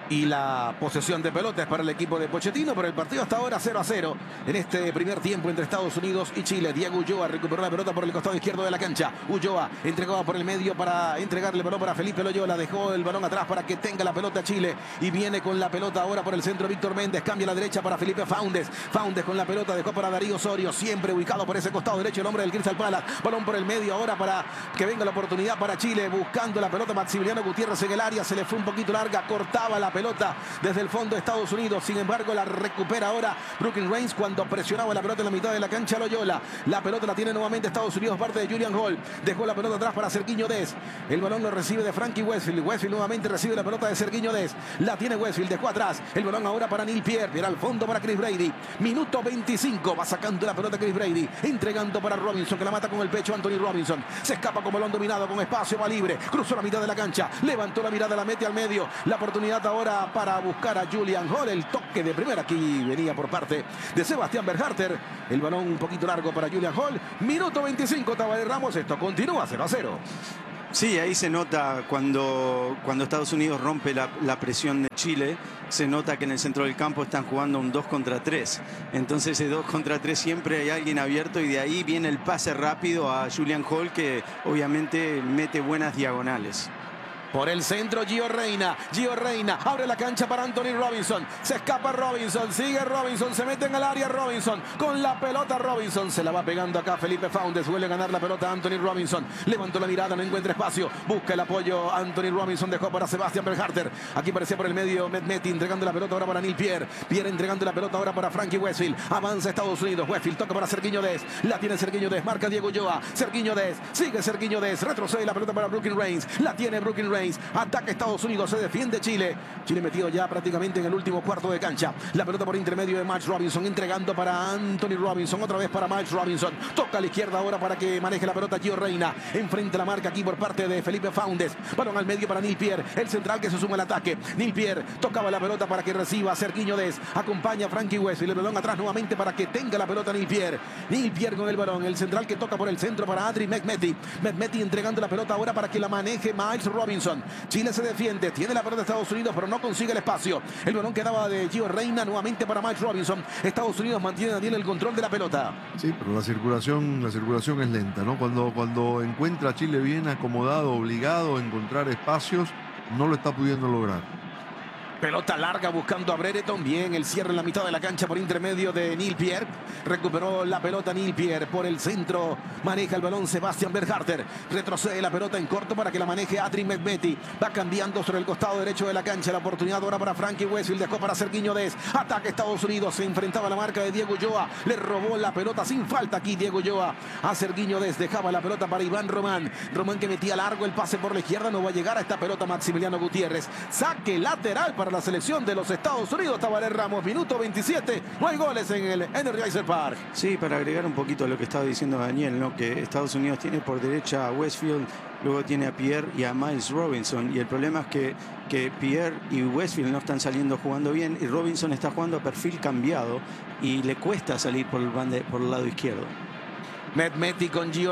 y la posesión de pelota es para el equipo de Pochettino, pero el partido hasta ahora 0-0 en este primer tiempo entre Estados Unidos y Chile. Diego Ulloa recuperó la pelota por el costado izquierdo de la cancha. Ulloa entregaba por el medio para entregarle el balón para Felipe Loyola. Dejó el balón atrás para que tenga la pelota Chile y viene con la pelota ahora por el centro Víctor Méndez. Cambia a la derecha para Felipe Faúndez. Faúndez con la pelota dejó para Darío Osorio, siempre ubicado por ese costado derecho el hombre del Crystal Palace. Balón por el medio ahora para que venga la oportunidad para Chile, buscando la pelota Maximiliano Gutiérrez en el área. Se le fue un poquito larga, cortaba la pelota desde el fondo de Estados Unidos. Sin embargo, la recupera ahora Brooklyn Reigns cuando presionaba la pelota en la mitad de la cancha Loyola. La pelota la tiene nuevamente Estados Unidos, parte de Julian Hall. Dejó la pelota atrás para Sergiño Dest. El balón lo recibe de Frankie Westfield. Westfield nuevamente recibe la pelota de Sergiño Dest. La tiene Westfield, dejó atrás. El balón ahora para Neil Pierre. Viene al fondo para Chris Brady. Minuto 25. Va sacando la pelota Chris Brady. Entregando para Robinson, que la mata con el pecho Anthony Robinson. Se escapa con balón dominado, con espacio, va libre. Cruzó la mitad de la cancha. Levantó la mirada, la mete al medio. La oportunidad ahora para buscar a Julian Hall. El toque de primera aquí venía por parte de Sebastián Berharter. El balón un poquito largo para Julian Hall. Minuto 25, Tabaré Ramos. Esto continúa 0-0. Sí, ahí se nota cuando Estados Unidos rompe la presión de Chile, se nota que en el centro del campo están jugando un 2 contra 3. Entonces ese 2 contra 3 siempre hay alguien abierto y de ahí viene el pase rápido a Julian Hall, que obviamente mete buenas diagonales. Por el centro Gio Reyna abre la cancha para Anthony Robinson. Se escapa Robinson, sigue Robinson, se mete en el área Robinson. Con la pelota Robinson, se la va pegando acá Felipe Faúndez. Vuelve a ganar la pelota Anthony Robinson. Levantó la mirada, no encuentra espacio. Busca el apoyo Anthony Robinson, dejó para Sebastián Berharter. Aquí parecía por el medio Mehmeti entregando la pelota ahora para Neil Pierre. Pierre entregando la pelota ahora para Frankie Westfield. Avanza Estados Unidos, Westfield toca para Sergiño Dest. La tiene Sergiño Dest, marca Diego Ulloa. Sergiño Dest, sigue Sergiño Dest. Retrocede la pelota para Brooklyn Reigns. La tiene Brooklyn Reigns. Ataca Estados Unidos, se defiende Chile. Chile metido ya prácticamente en el último cuarto de cancha. La pelota por intermedio de Miles Robinson, entregando para Anthony Robinson, otra vez para Miles Robinson. Toca a la izquierda ahora para que maneje la pelota Gio Reyna. Enfrente la marca aquí por parte de Felipe Faúndez. Balón al medio para Neil Pierre, el central que se suma al ataque. Neil Pierre tocaba la pelota para que reciba Sergiño Dest. Acompaña a Frankie Westfield. El balón atrás nuevamente para que tenga la pelota Neil Pierre. Neil Pierre con el balón, el central que toca por el centro para Adri Mehmeti. Mehmeti entregando la pelota ahora para que la maneje Miles Robinson. Chile se defiende, tiene la pelota de Estados Unidos, pero no consigue el espacio. El balón quedaba de Gio Reyna, nuevamente para Miles Robinson. Estados Unidos mantiene Daniel el control de la pelota. Sí, pero la circulación es lenta, ¿no? Cuando encuentra a Chile bien acomodado, obligado a encontrar espacios, no lo está pudiendo lograr. Pelota larga buscando a Brereton. Bien, el cierre en la mitad de la cancha por intermedio de Neil Pierre. Recuperó la pelota Neil Pierre por el centro. Maneja el balón Sebastián Berharter. Retrocede la pelota en corto para que la maneje Adri Mehmeti. Va cambiando sobre el costado derecho de la cancha. La oportunidad ahora para Frankie Westfield. Dejó para Sergiño Dest. Ataque Estados Unidos. Se enfrentaba a la marca de Diego Ulloa. Le robó la pelota sin falta aquí Diego Ulloa a Sergiño Dest. Dejaba la pelota para Iván Román. Román que metía largo el pase por la izquierda. No va a llegar a esta pelota Maximiliano Gutiérrez. Saque lateral para la selección de los Estados Unidos. Tabaré Ramos, minuto 27. No hay goles en el Energizer Park. Sí, para agregar un poquito a lo que estaba diciendo Daniel, ¿no? Que Estados Unidos tiene por derecha a Westfield, luego tiene a Pierre y a Miles Robinson. Y el problema es que Pierre y Westfield no están saliendo jugando bien y Robinson está jugando a perfil cambiado y le cuesta salir por el lado izquierdo. Mehmeti con Gio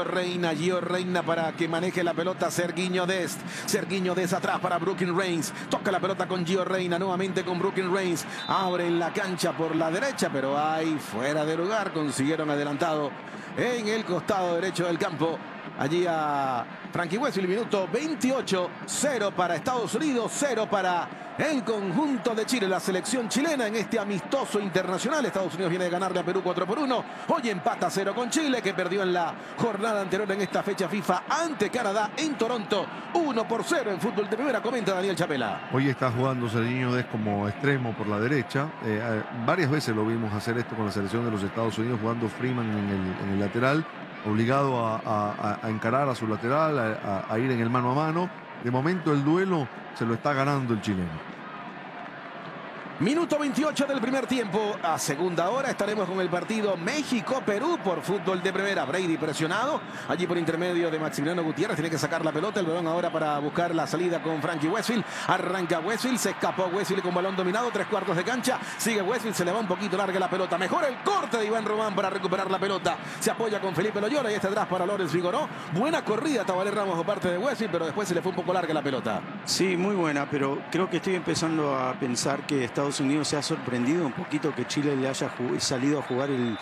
Reyna para que maneje la pelota Sergiño Dest. Sergiño Dest atrás para Brooklyn Reigns. Toca la pelota con Gio Reyna, nuevamente con Brooklyn Reigns. Abre en la cancha por la derecha, pero ahí fuera de lugar. Consiguieron adelantado en el costado derecho del campo. Allí a Frankie Westfield, minuto 28, 0 para Estados Unidos, 0 para el conjunto de Chile, la selección chilena en este amistoso internacional. Estados Unidos viene de ganarle a Perú 4-1. Hoy empata 0 con Chile, que perdió en la jornada anterior en esta fecha FIFA ante Canadá en Toronto. 1-0 en fútbol de primera, comenta Daniel Chapela. Hoy está jugando Sergiño Dest como extremo por la derecha. Varias veces lo vimos hacer esto con la selección de los Estados Unidos, jugando Freeman en el lateral, obligado a encarar a su lateral, a ir en el mano a mano. De momento el duelo se lo está ganando el chileno. Minuto 28 del primer tiempo. A segunda hora estaremos con el partido México-Perú por fútbol de primera. Brady presionado allí por intermedio de Maximiliano Gutiérrez. Tiene que sacar la pelota. El balón ahora para buscar la salida con Frankie Westfield. Arranca Westfield. Se escapó Westfield con balón dominado. 3/4 de cancha. Sigue Westfield. Se le va un poquito larga la pelota. Mejor el corte de Iván Román para recuperar la pelota. Se apoya con Felipe Loyola y está atrás para Lorenz Figoró. Buena corrida Tabaré Ramos por parte de Westfield, pero después se le fue un poco larga la pelota. Sí, muy buena, pero creo que estoy empezando a pensar que Estados Unidos se ha sorprendido un poquito que Chile le haya salido a jugar el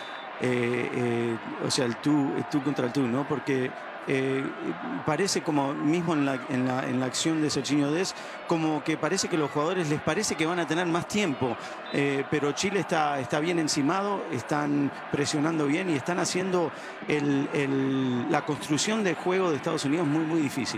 tú contra el tú, ¿no? Porque parece como mismo en la acción de Sergiño Dest, como que parece que los jugadores les parece que van a tener más tiempo, pero Chile está bien encimado, están presionando bien y están haciendo la construcción de juego de Estados Unidos muy difícil.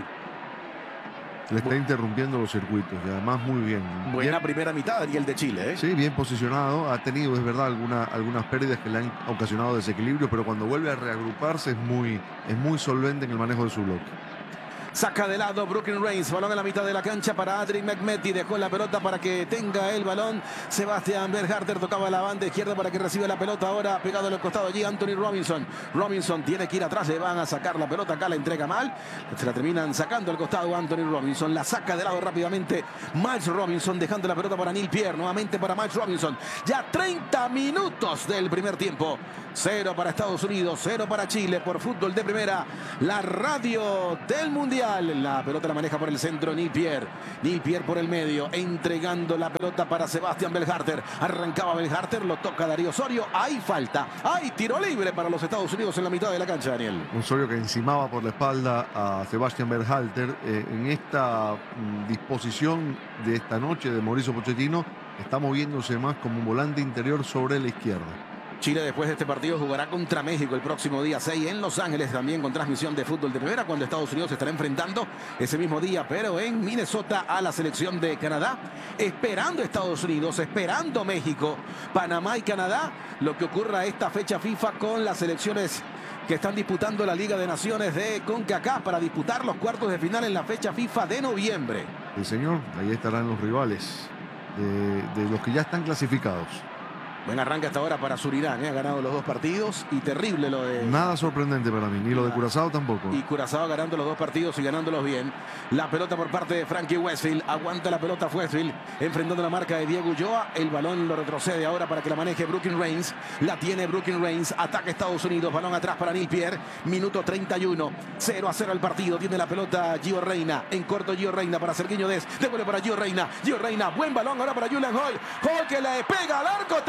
Le está interrumpiendo los circuitos y además muy bien. Buena primera mitad, Daniel, de Chile, ¿eh? Sí, bien posicionado. Ha tenido, es verdad, algunas pérdidas que le han ocasionado desequilibrio, pero cuando vuelve a reagruparse es muy solvente en el manejo de su bloque. Saca de lado Brooklyn Reigns, balón en la mitad de la cancha para Adrian Mehmeti, dejó la pelota para que tenga el balón. Sebastián Berharter tocaba la banda izquierda para que reciba la pelota, ahora pegado al costado allí Anthony Robinson. Robinson tiene que ir atrás, le van a sacar la pelota, acá la entrega mal, se la terminan sacando al costado Anthony Robinson, la saca de lado rápidamente Miles Robinson, dejando la pelota para Neil Pierre, nuevamente para Miles Robinson. Ya 30 minutos del primer tiempo. 0 para Estados Unidos, 0 para Chile por fútbol de primera, la radio del Mundial. La pelota la maneja por el centro Neil Pierre. Neil Pierre por el medio, entregando la pelota para Sebastián Berharter. Arrancaba Berharter, lo toca Darío Osorio. Hay falta, hay tiro libre para los Estados Unidos en la mitad de la cancha, Daniel. Osorio que encimaba por la espalda a Sebastián Berhalter. En esta disposición de esta noche de Mauricio Pochettino, está moviéndose más como un volante interior sobre la izquierda. Chile después de este partido jugará contra México el próximo día 6 en Los Ángeles, también con transmisión de fútbol de primera, cuando Estados Unidos se estará enfrentando ese mismo día, pero en Minnesota, a la selección de Canadá, esperando Estados Unidos, esperando México, Panamá y Canadá, lo que ocurra esta fecha FIFA con las selecciones que están disputando la Liga de Naciones de CONCACAF para disputar los cuartos de final en la fecha FIFA de noviembre. Sí, señor, ahí estarán los rivales de los que ya están clasificados. Buen arranque hasta ahora para Surinam, ha ganado los 2 partidos y terrible lo de... Nada sorprendente para mí, ni lo de Curazao tampoco. Y Curazao ganando los 2 partidos y ganándolos bien. La pelota por parte de Frankie Westfield, aguanta la pelota Westfield, enfrentando la marca de Diego Ulloa. El balón lo retrocede ahora para que la maneje Brooklyn Reigns. La tiene Brooklyn Reigns, ataca Estados Unidos, balón atrás para Neil Pierre. Minuto 31, 0-0 el partido. Tiene la pelota Gio Reyna, en corto Gio Reyna para Sergiño Dest. Devuelve para Gio Reyna, buen balón ahora para Julian Hall. Hall que le pega al arco,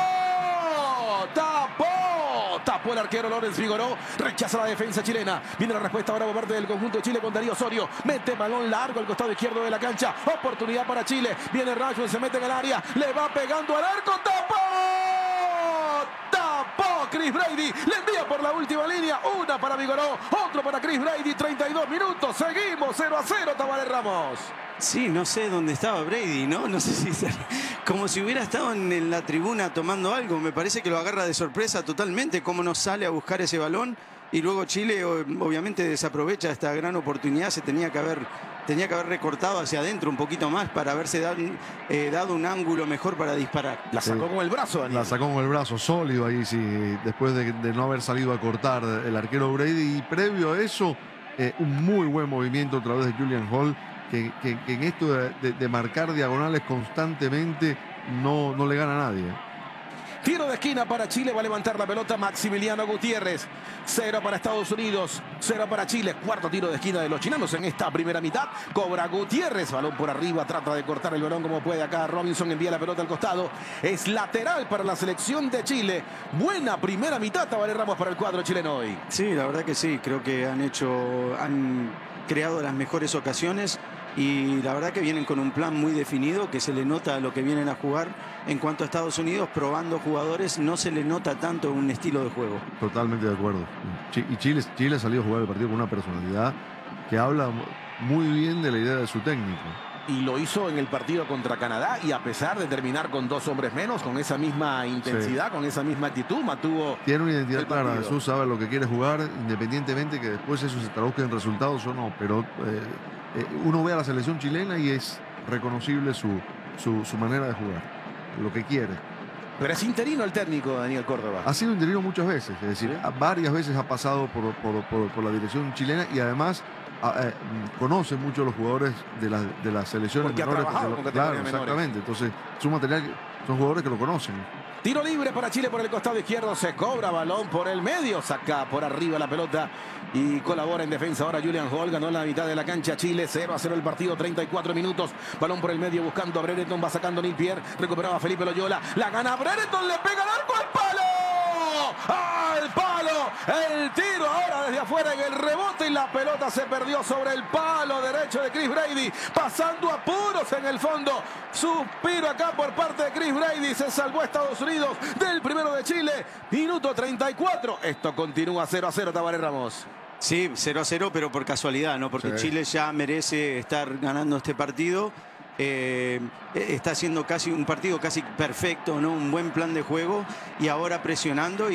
tapó el arquero Lorenz Figoró, rechaza la defensa chilena. Viene la respuesta ahora por parte del conjunto de Chile con Darío Osorio, mete balón largo al costado izquierdo de la cancha, oportunidad para Chile, viene Rashford, se mete en el área, le va pegando al arco, tapó Chris Brady, le envía por la última línea, una para Figoró, otro para Chris Brady, 32 minutos, seguimos 0-0, Tabaré Ramos. Sí, no sé dónde estaba Brady, ¿no? No sé si... Como si hubiera estado en la tribuna tomando algo. Me parece que lo agarra de sorpresa totalmente. Cómo no sale a buscar ese balón. Y luego Chile obviamente desaprovecha esta gran oportunidad. Se tenía que haber recortado hacia adentro un poquito más para haberse dado un ángulo mejor para disparar. La sacó con el brazo, Daniel. La sacó con el brazo, sólido ahí, sí. Después de no haber salido a cortar el arquero Brady. Y previo a eso, un muy buen movimiento a través de Julian Hall. Que en esto de marcar diagonales constantemente no le gana a nadie. Tiro de esquina para Chile, va a levantar la pelota Maximiliano Gutiérrez. 0 para Estados Unidos, 0 para Chile. Cuarto tiro de esquina de los chilenos en esta primera mitad. Cobra Gutiérrez, balón por arriba, trata de cortar el balón como puede acá. Robinson envía la pelota al costado. Es lateral para la selección de Chile. Buena primera mitad, Tabaré Ramos, para el cuadro chileno hoy. Sí, la verdad que sí, creo que han creado las mejores ocasiones. Y la verdad que vienen con un plan muy definido, que se le nota lo que vienen a jugar. En cuanto a Estados Unidos, probando jugadores, no se le nota tanto un estilo de juego. Totalmente de acuerdo. Y Chile ha salido a jugar el partido con una personalidad que habla muy bien de la idea de su técnico. Y lo hizo en el partido contra Canadá, y a pesar de terminar con 2 hombres menos, con esa misma intensidad, sí, con esa misma actitud, mantuvo... Tiene una identidad clara, Jesús sabe lo que quiere jugar, independientemente que después eso se traduzca en resultados o no, pero uno ve a la selección chilena y es reconocible su manera de jugar. lo que quiere. Pero es interino el técnico, Daniel Córdoba. Ha sido interino muchas veces, es decir, varias veces ha pasado por la dirección chilena y además conoce mucho a los jugadores de las selecciones Porque menores. ha trabajado con categorías menores. Exactamente. Entonces, su material son jugadores que lo conocen. Tiro libre para Chile por el costado izquierdo. Se cobra balón por el medio. Saca por arriba la pelota y colabora en defensa. Ahora Julian Hall ganó la mitad de la cancha. Chile 0-0 el partido. 34 minutos. Balón por el medio buscando a Brereton. Va sacando Neil Pierre. Recuperaba Felipe Loyola. La gana Brereton. Le pega al arco. ¡Al palo! ¡Al palo! El tiro ahora desde afuera en el rebote y la pelota se perdió sobre el palo derecho de Chris Brady. Pasando apuros en el fondo. Suspiro acá por parte de Chris Brady. Se salvó Estados Unidos del primero de Chile. Minuto 34. Esto continúa 0-0, Tabaré Ramos. Sí, 0-0, pero por casualidad, ¿no? Porque Chile ya merece estar ganando este partido. Está haciendo casi un partido casi perfecto, ¿no? Un buen plan de juego y ahora presionando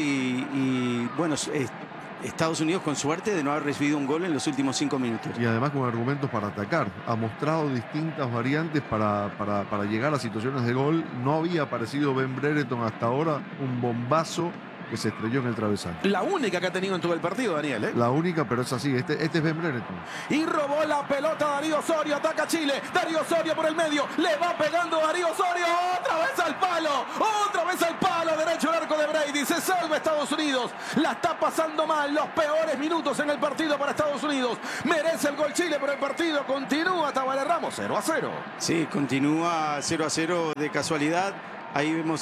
y bueno, Estados Unidos con suerte de no haber recibido un gol en los últimos 5 minutos. Y además con argumentos para atacar. Ha mostrado distintas variantes para llegar a situaciones de gol. No había aparecido Ben Brereton hasta ahora. Un bombazo que se estrelló en el travesaño. La única que ha tenido en todo el partido, Daniel, ¿eh? La única, pero es así. Este es Ben Brereton. Y robó la pelota Darío Osorio. Ataca Chile. Darío Osorio por el medio. Le va pegando Darío Osorio. Otra vez al palo. Otra vez al palo. Derecho al arco de Brady. Se salva Estados Unidos. La está pasando mal. Los peores minutos en el partido para Estados Unidos. Merece el gol Chile, pero el partido continúa. Tabaré Ramos 0-0. Sí, continúa 0-0 de casualidad. Ahí vemos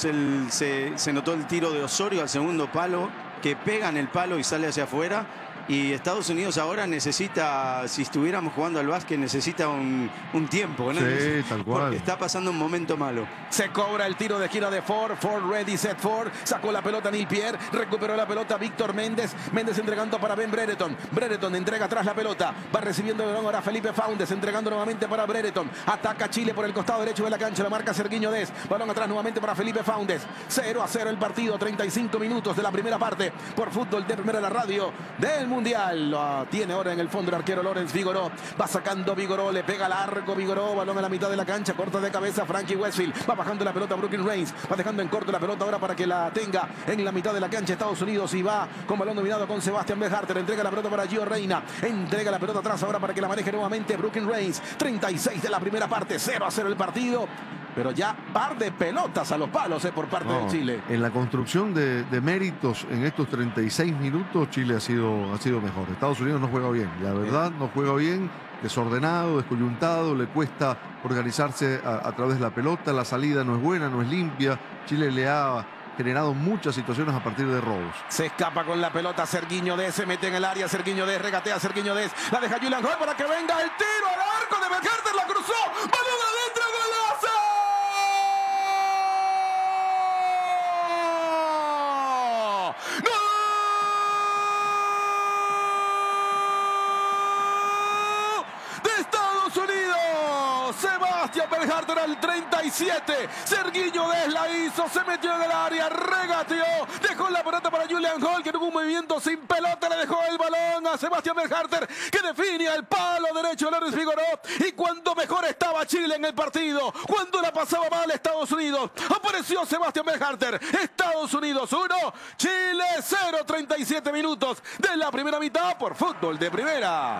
se notó el tiro de Osorio al segundo palo, que pega en el palo y sale hacia afuera. Y Estados Unidos ahora necesita, si estuviéramos jugando al básquet, necesita un tiempo, ¿no? Sí, tal cual. Porque está pasando un momento malo. Se cobra el tiro de esquina de Ford. Ford ready, set Ford. Sacó la pelota Neil Pierre. Recuperó la pelota Víctor Méndez. Méndez entregando para Ben Brereton. Brereton entrega atrás la pelota. Va recibiendo el balón ahora Felipe Faundes. Entregando nuevamente para Brereton. Ataca Chile por el costado derecho de la cancha. La marca Serguiño Dez. Balón atrás nuevamente para Felipe Faundes. 0-0 el partido. 35 minutos de la primera parte. Por Fútbol de Primera, la radio del Mundial. Lo tiene ahora en el fondo el arquero Lorenz Vigoró. Va sacando Vigoró. Le pega largo Vigoró. Balón a la mitad de la cancha. Corta de cabeza Frankie Westfield. Va bajando la pelota Brooklyn Reigns. Va dejando en corto la pelota ahora para que la tenga en la mitad de la cancha Estados Unidos. Y va con balón dominado con Sebastián Berharter. Entrega la pelota para Gio Reina. Entrega la pelota atrás ahora para que la maneje nuevamente Brooklyn Reigns. 36 de la primera parte. 0-0 el partido. Pero ya par de pelotas a los palos por parte de Chile. En la construcción de méritos en estos 36 minutos, Chile ha sido mejor. Estados Unidos no juega bien. La verdad, no juega bien. Desordenado, descoyuntado. Le cuesta organizarse a través de la pelota. La salida no es buena, no es limpia. Chile le ha generado muchas situaciones a partir de robos. Se escapa con la pelota Serguiño Dez. Se mete en el área Serguiño Dez. Regatea Serguiño Dez. La deja Julian Hall para que venga el tiro al arco de Berharter. La cruzó. ¡Balón adentro! ¡Golazo! Sebastián Berharter al 37. Serguiño Dez la hizo. Se metió en el área. Regateó. Dejó la pelota para Julian Hall, que en un movimiento sin pelota le dejó el balón a Sebastián Berharter, que define al palo derecho de Lorenz Vigoró. Y cuando mejor estaba Chile en el partido, cuando la pasaba mal Estados Unidos, apareció Sebastián Berharter. Estados Unidos 1, Chile 0. 37 minutos de la primera mitad por Fútbol de Primera.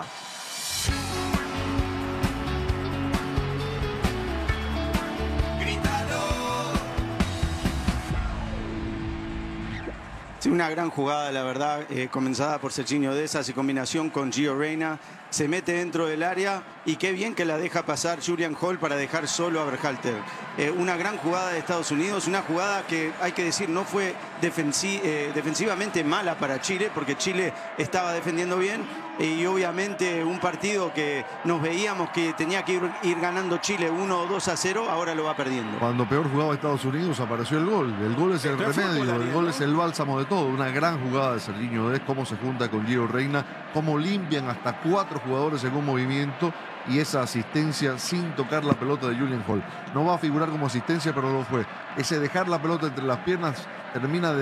Sí, una gran jugada, la verdad, comenzada por Sergiño Dez, hace combinación con Gio Reina, se mete dentro del área y qué bien que la deja pasar Julian Hall para dejar solo a Berhalter. Una gran jugada de Estados Unidos, una jugada que hay que decir no fue defensivamente mala para Chile, porque Chile estaba defendiendo bien y obviamente un partido que nos veíamos que tenía que ir ganando Chile 1 o 2-0, ahora lo va perdiendo. Cuando peor jugaba Estados Unidos apareció el gol. El gol es el remedio, el gol es el bálsamo de todo. Una gran jugada de Sergiño Dez, cómo se junta con Gio Reina, cómo limpian hasta 4 jugadores en un movimiento y esa asistencia sin tocar la pelota de Julian Hall. No va a figurar como asistencia, pero lo fue. Ese dejar la pelota entre las piernas termina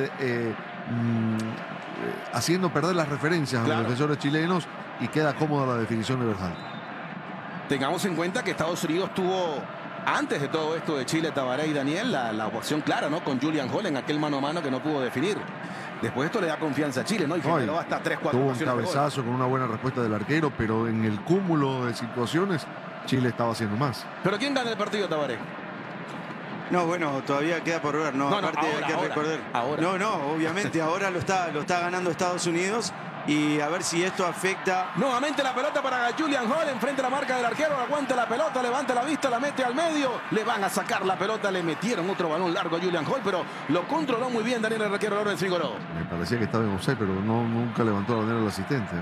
haciendo perder las referencias a los defensores chilenos y queda cómoda la definición de Berhalter. Tengamos en cuenta que Estados Unidos tuvo Antes de todo esto de Chile, Tabaré y Daniel, la opción clara, ¿no? Con Julian Hall en aquel mano a mano que no pudo definir. Después esto le da confianza a Chile, ¿no? Y generó hasta 3-4 tuvo un ocasiones de cabezazo con una buena respuesta del arquero, pero en el cúmulo de situaciones, Chile estaba haciendo más. ¿Pero quién gana el partido, Tabaré? No, bueno, todavía queda por ver, ¿no? No, Aparte ahora, hay que recordar. ahora. No, obviamente, ahora lo está ganando Estados Unidos. Y a ver si esto afecta. Nuevamente la pelota para Julian Hall, enfrente a la marca del arquero, aguanta la pelota, levanta la vista, la mete al medio, le van a sacar la pelota, le metieron otro balón largo a Julian Hall, pero lo controló muy bien Daniel el arquero Lorenzo Figueroa. Me parecía que estaba en offside, pero nunca levantó la bandera del asistente.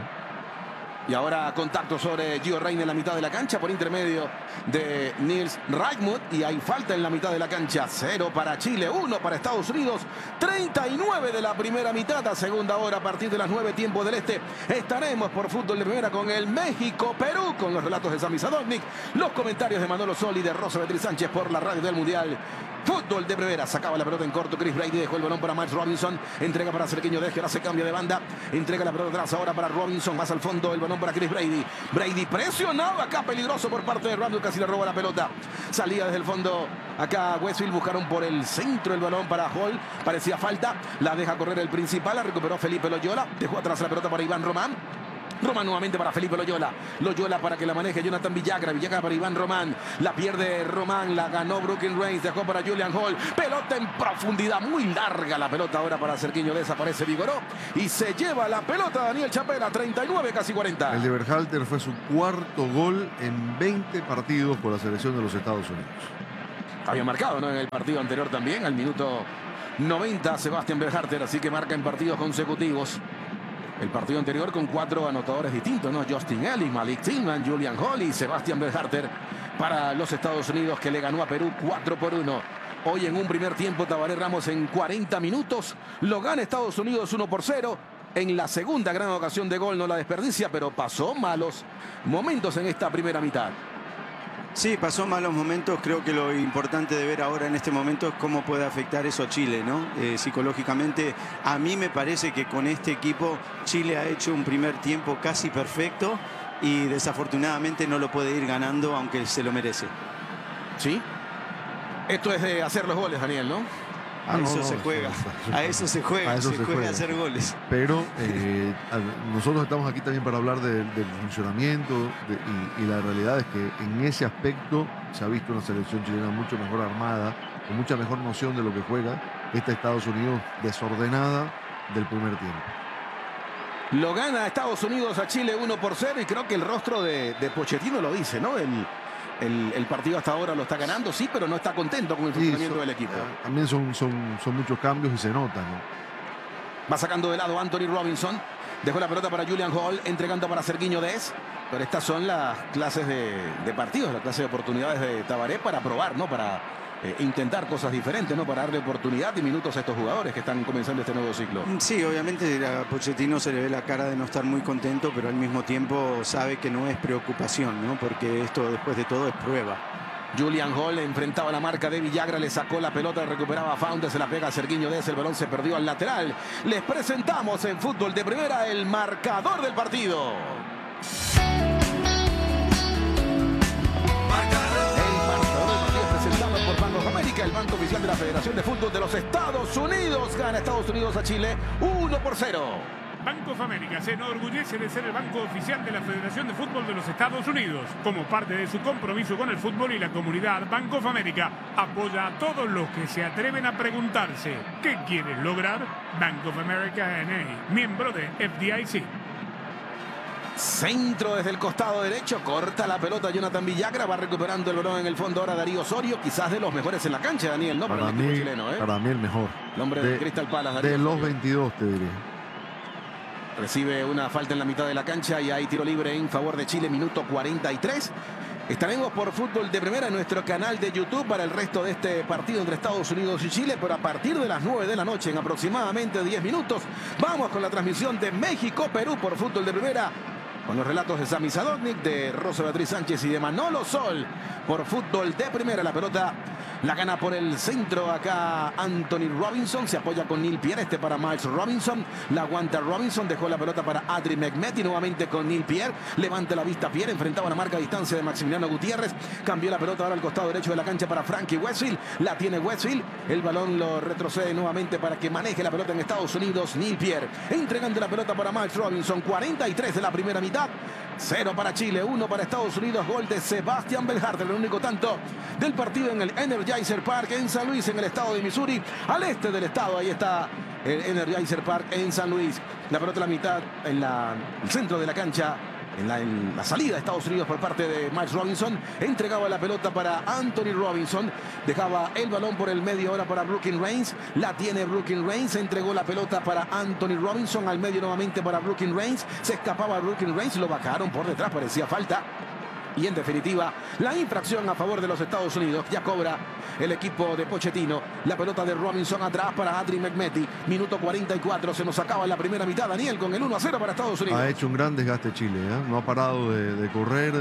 Y ahora contacto sobre Gio Reyna en la mitad de la cancha por intermedio de Nils Reichmuth. Y hay falta en la mitad de la cancha. 0 para Chile, 1 para Estados Unidos. 39 de la primera mitad. A segunda hora a partir de las 9 tiempo del este. Estaremos por Fútbol de Primera con el México-Perú. Con los relatos de Sami Sadovnik. Los comentarios de Manolo Sol y de Rosa Beatriz Sánchez por la radio del Mundial. Fútbol de Primera. Sacaba la pelota en corto Chris Brady. Dejó el balón para Miles Robinson. Entrega para Cerqueño Dez, que ahora se cambia de banda. Entrega la pelota atrás ahora para Robinson. Más al fondo el balón para Chris Brady. Brady presionado acá, peligroso por parte de Randall. Casi le roba la pelota. Salía desde el fondo acá Westfield. Buscaron por el centro el balón para Hall. Parecía falta. La deja correr el principal. La recuperó Felipe Loyola. Dejó atrás la pelota para Iván Román. Román nuevamente para Felipe Loyola. Loyola para que la maneje Jonathan Villagra. Villagra para Iván Román. La pierde Román. La ganó Brooklyn Reigns. Dejó para Julian Hall. Pelota en profundidad. Muy larga la pelota ahora para Cerqueño. Desaparece Vigoró. Y se lleva la pelota Daniel Chapela. 39, casi 40. El de Berhalter fue su cuarto gol en 20 partidos por la selección de los Estados Unidos. Había marcado, ¿no? En el partido anterior también. Al minuto 90 Sebastián Berhalter. Así que marca en partidos consecutivos. El partido anterior con 4 anotadores distintos, ¿no? Justin Ellis, Malik Tillman, Julian Hall y Sebastián Berhalter para los Estados Unidos, que le ganó a Perú 4-1. Hoy en un primer tiempo, Tabaré Ramos en 40 minutos lo gana Estados Unidos 1-0. En la segunda gran ocasión de gol no la desperdicia, pero pasó malos momentos en esta primera mitad. Sí, pasó malos momentos. Creo que lo importante de ver ahora en este momento es cómo puede afectar eso a Chile, ¿no? Psicológicamente, a mí me parece que con este equipo Chile ha hecho un primer tiempo casi perfecto y desafortunadamente no lo puede ir ganando, aunque se lo merece. ¿Sí? Esto es de hacer los goles, Daniel, ¿no? A eso se juega a hacer goles. Pero nosotros estamos aquí también para hablar del funcionamiento y la realidad es que en ese aspecto se ha visto una selección chilena mucho mejor armada, con mucha mejor noción de lo que juega. Esta Estados Unidos desordenada del primer tiempo. Lo gana Estados Unidos a Chile 1-0 y creo que el rostro de Pochettino lo dice, ¿no? El partido hasta ahora lo está ganando, sí, pero no está contento con el funcionamiento del equipo. También son muchos cambios y se notan, ¿no? Va sacando de lado Anthony Robinson. Dejó la pelota para Julian Hall, entregando para Cerqueño Dez. Pero estas son las clases de partidos, las clases de oportunidades de Tabaré para probar, ¿no? Para intentar cosas diferentes, ¿no? Para darle oportunidad y minutos a estos jugadores que están comenzando este nuevo ciclo. Sí, obviamente a Pochettino se le ve la cara de no estar muy contento, pero al mismo tiempo sabe que no es preocupación, ¿no? Porque esto después de todo es prueba. Julian Hall enfrentaba la marca de Villagra, le sacó la pelota, recuperaba a Founder, se la pega a Cerqueño Dez, el balón se perdió al lateral. Les presentamos en Fútbol de Primera el marcador del partido. Por Banco of America, el banco oficial de la Federación de Fútbol de los Estados Unidos. Gana Estados Unidos a Chile 1-0. Banco of America se enorgullece de ser el banco oficial de la Federación de Fútbol de los Estados Unidos. Como parte de su compromiso con el fútbol y la comunidad, Banco of America apoya a todos los que se atreven a preguntarse ¿qué quieres lograr? Bank of America N.A., miembro de FDIC. Centro desde el costado derecho, corta la pelota Jonathan Villagra, va recuperando el balón en el fondo ahora Darío Osorio, quizás de los mejores en la cancha, Daniel, ¿no? Para mí, chileno, para mí el mejor. El hombre de Crystal Palace, Darío de los Osorio. 22, te diría. Recibe una falta en la mitad de la cancha y hay tiro libre en favor de Chile, minuto 43. Estaremos por Fútbol de Primera en nuestro canal de YouTube para el resto de este partido entre Estados Unidos y Chile, pero a partir de las 9 de la noche, en aproximadamente 10 minutos, vamos con la transmisión de México-Perú por Fútbol de Primera, con los relatos de Sami Sadovnik, de Rosa Beatriz Sánchez y de Manolo Sol por Fútbol de Primera. La pelota La gana por el centro acá Anthony Robinson. Se apoya con Neil Pierre. Este para Miles Robinson. La aguanta Robinson. Dejó la pelota para Adri Mehmeti. Nuevamente con Neil Pierre. Levanta la vista Pierre. Enfrentaba la marca a distancia de Maximiliano Gutiérrez. Cambió la pelota ahora al costado derecho de la cancha para Frankie Westfield. La tiene Westfield. El balón lo retrocede nuevamente para que maneje la pelota en Estados Unidos. Neil Pierre entregando la pelota para Miles Robinson. 43 de la primera mitad. 0 para Chile, 1 para Estados Unidos. Gol de Sebastián Belharter, el único tanto del partido en el Energizer Park en San Luis, en el estado de Missouri, al este del estado. Ahí está el Energizer Park en San Luis. La pelota a la mitad, en el centro de la cancha. En la salida de Estados Unidos por parte de Miles Robinson. Entregaba la pelota para Anthony Robinson. Dejaba el balón por el medio ahora para Brooklyn Reigns. La tiene Brooklyn Reigns. Entregó la pelota para Anthony Robinson. Al medio nuevamente para Brooklyn Reigns. Se escapaba Brooklyn Reigns. Lo bajaron por detrás. Parecía falta. Y en definitiva, la infracción a favor de los Estados Unidos. Ya cobra el equipo de Pochettino. La pelota de Robinson atrás para Adri Mehmeti. Minuto 44. Se nos acaba la primera mitad. Daniel con el 1-0 para Estados Unidos. Ha hecho un gran desgaste Chile. No ha parado de correr,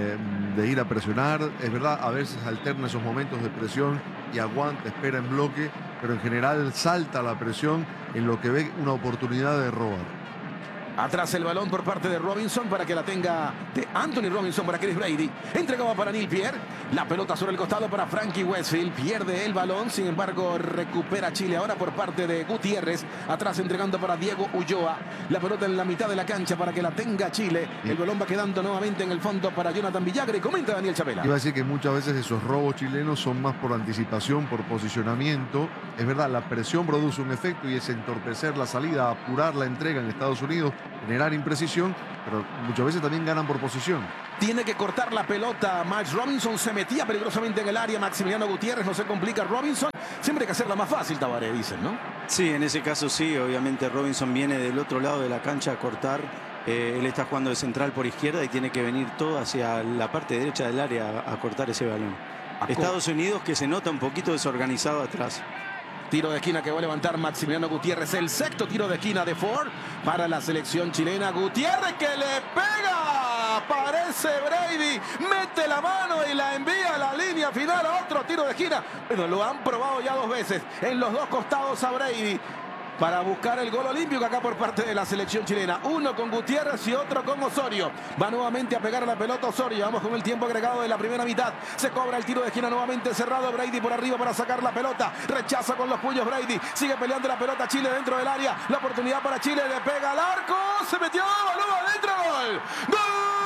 de ir a presionar. Es verdad, a veces alterna esos momentos de presión y aguanta, espera en bloque. Pero en general salta la presión en lo que ve una oportunidad de robar. Atrás el balón por parte de Robinson para que la tenga de Anthony Robinson para Chris Brady. Entregaba para Neil Pierre. La pelota sobre el costado para Frankie Westfield. Pierde el balón. Sin embargo, recupera Chile ahora por parte de Gutiérrez. Atrás entregando para Diego Ulloa. La pelota en la mitad de la cancha para que la tenga Chile. El balón va quedando nuevamente en el fondo para Jonathan Villagra. Y comenta Daniel Chapela. Iba a decir que muchas veces esos robos chilenos son más por anticipación, por posicionamiento. Es verdad, la presión produce un efecto y es entorpecer la salida, apurar la entrega en Estados Unidos, generar imprecisión, pero muchas veces también ganan por posición. Tiene que cortar la pelota. Miles Robinson se metía peligrosamente en el área. Maximiliano Gutiérrez, no se complica Robinson. Siempre hay que hacerla más fácil, Tabaré, dicen, ¿no? Sí, en ese caso sí. Obviamente Robinson viene del otro lado de la cancha a cortar. Él está jugando de central por izquierda y tiene que venir todo hacia la parte derecha del área a cortar ese balón. Estados Unidos que se nota un poquito desorganizado atrás. Tiro de esquina que va a levantar Maximiliano Gutiérrez. El sexto tiro de esquina de Ford para la selección chilena. Gutiérrez que le pega. Aparece Brady. Mete la mano y la envía a la línea final. A otro tiro de esquina. Bueno, lo han probado ya 2 veces. En los 2 costados a Brady. Para buscar el gol olímpico acá por parte de la selección chilena. Uno con Gutiérrez y otro con Osorio. Va nuevamente a pegar a la pelota Osorio. Vamos con el tiempo agregado de la primera mitad. Se cobra el tiro de esquina nuevamente cerrado. Brady por arriba para sacar la pelota. Rechaza con los puños Brady. Sigue peleando la pelota Chile dentro del área. La oportunidad para Chile. Le pega al arco. Se metió. Balón adentro. Gol. ¡Gol!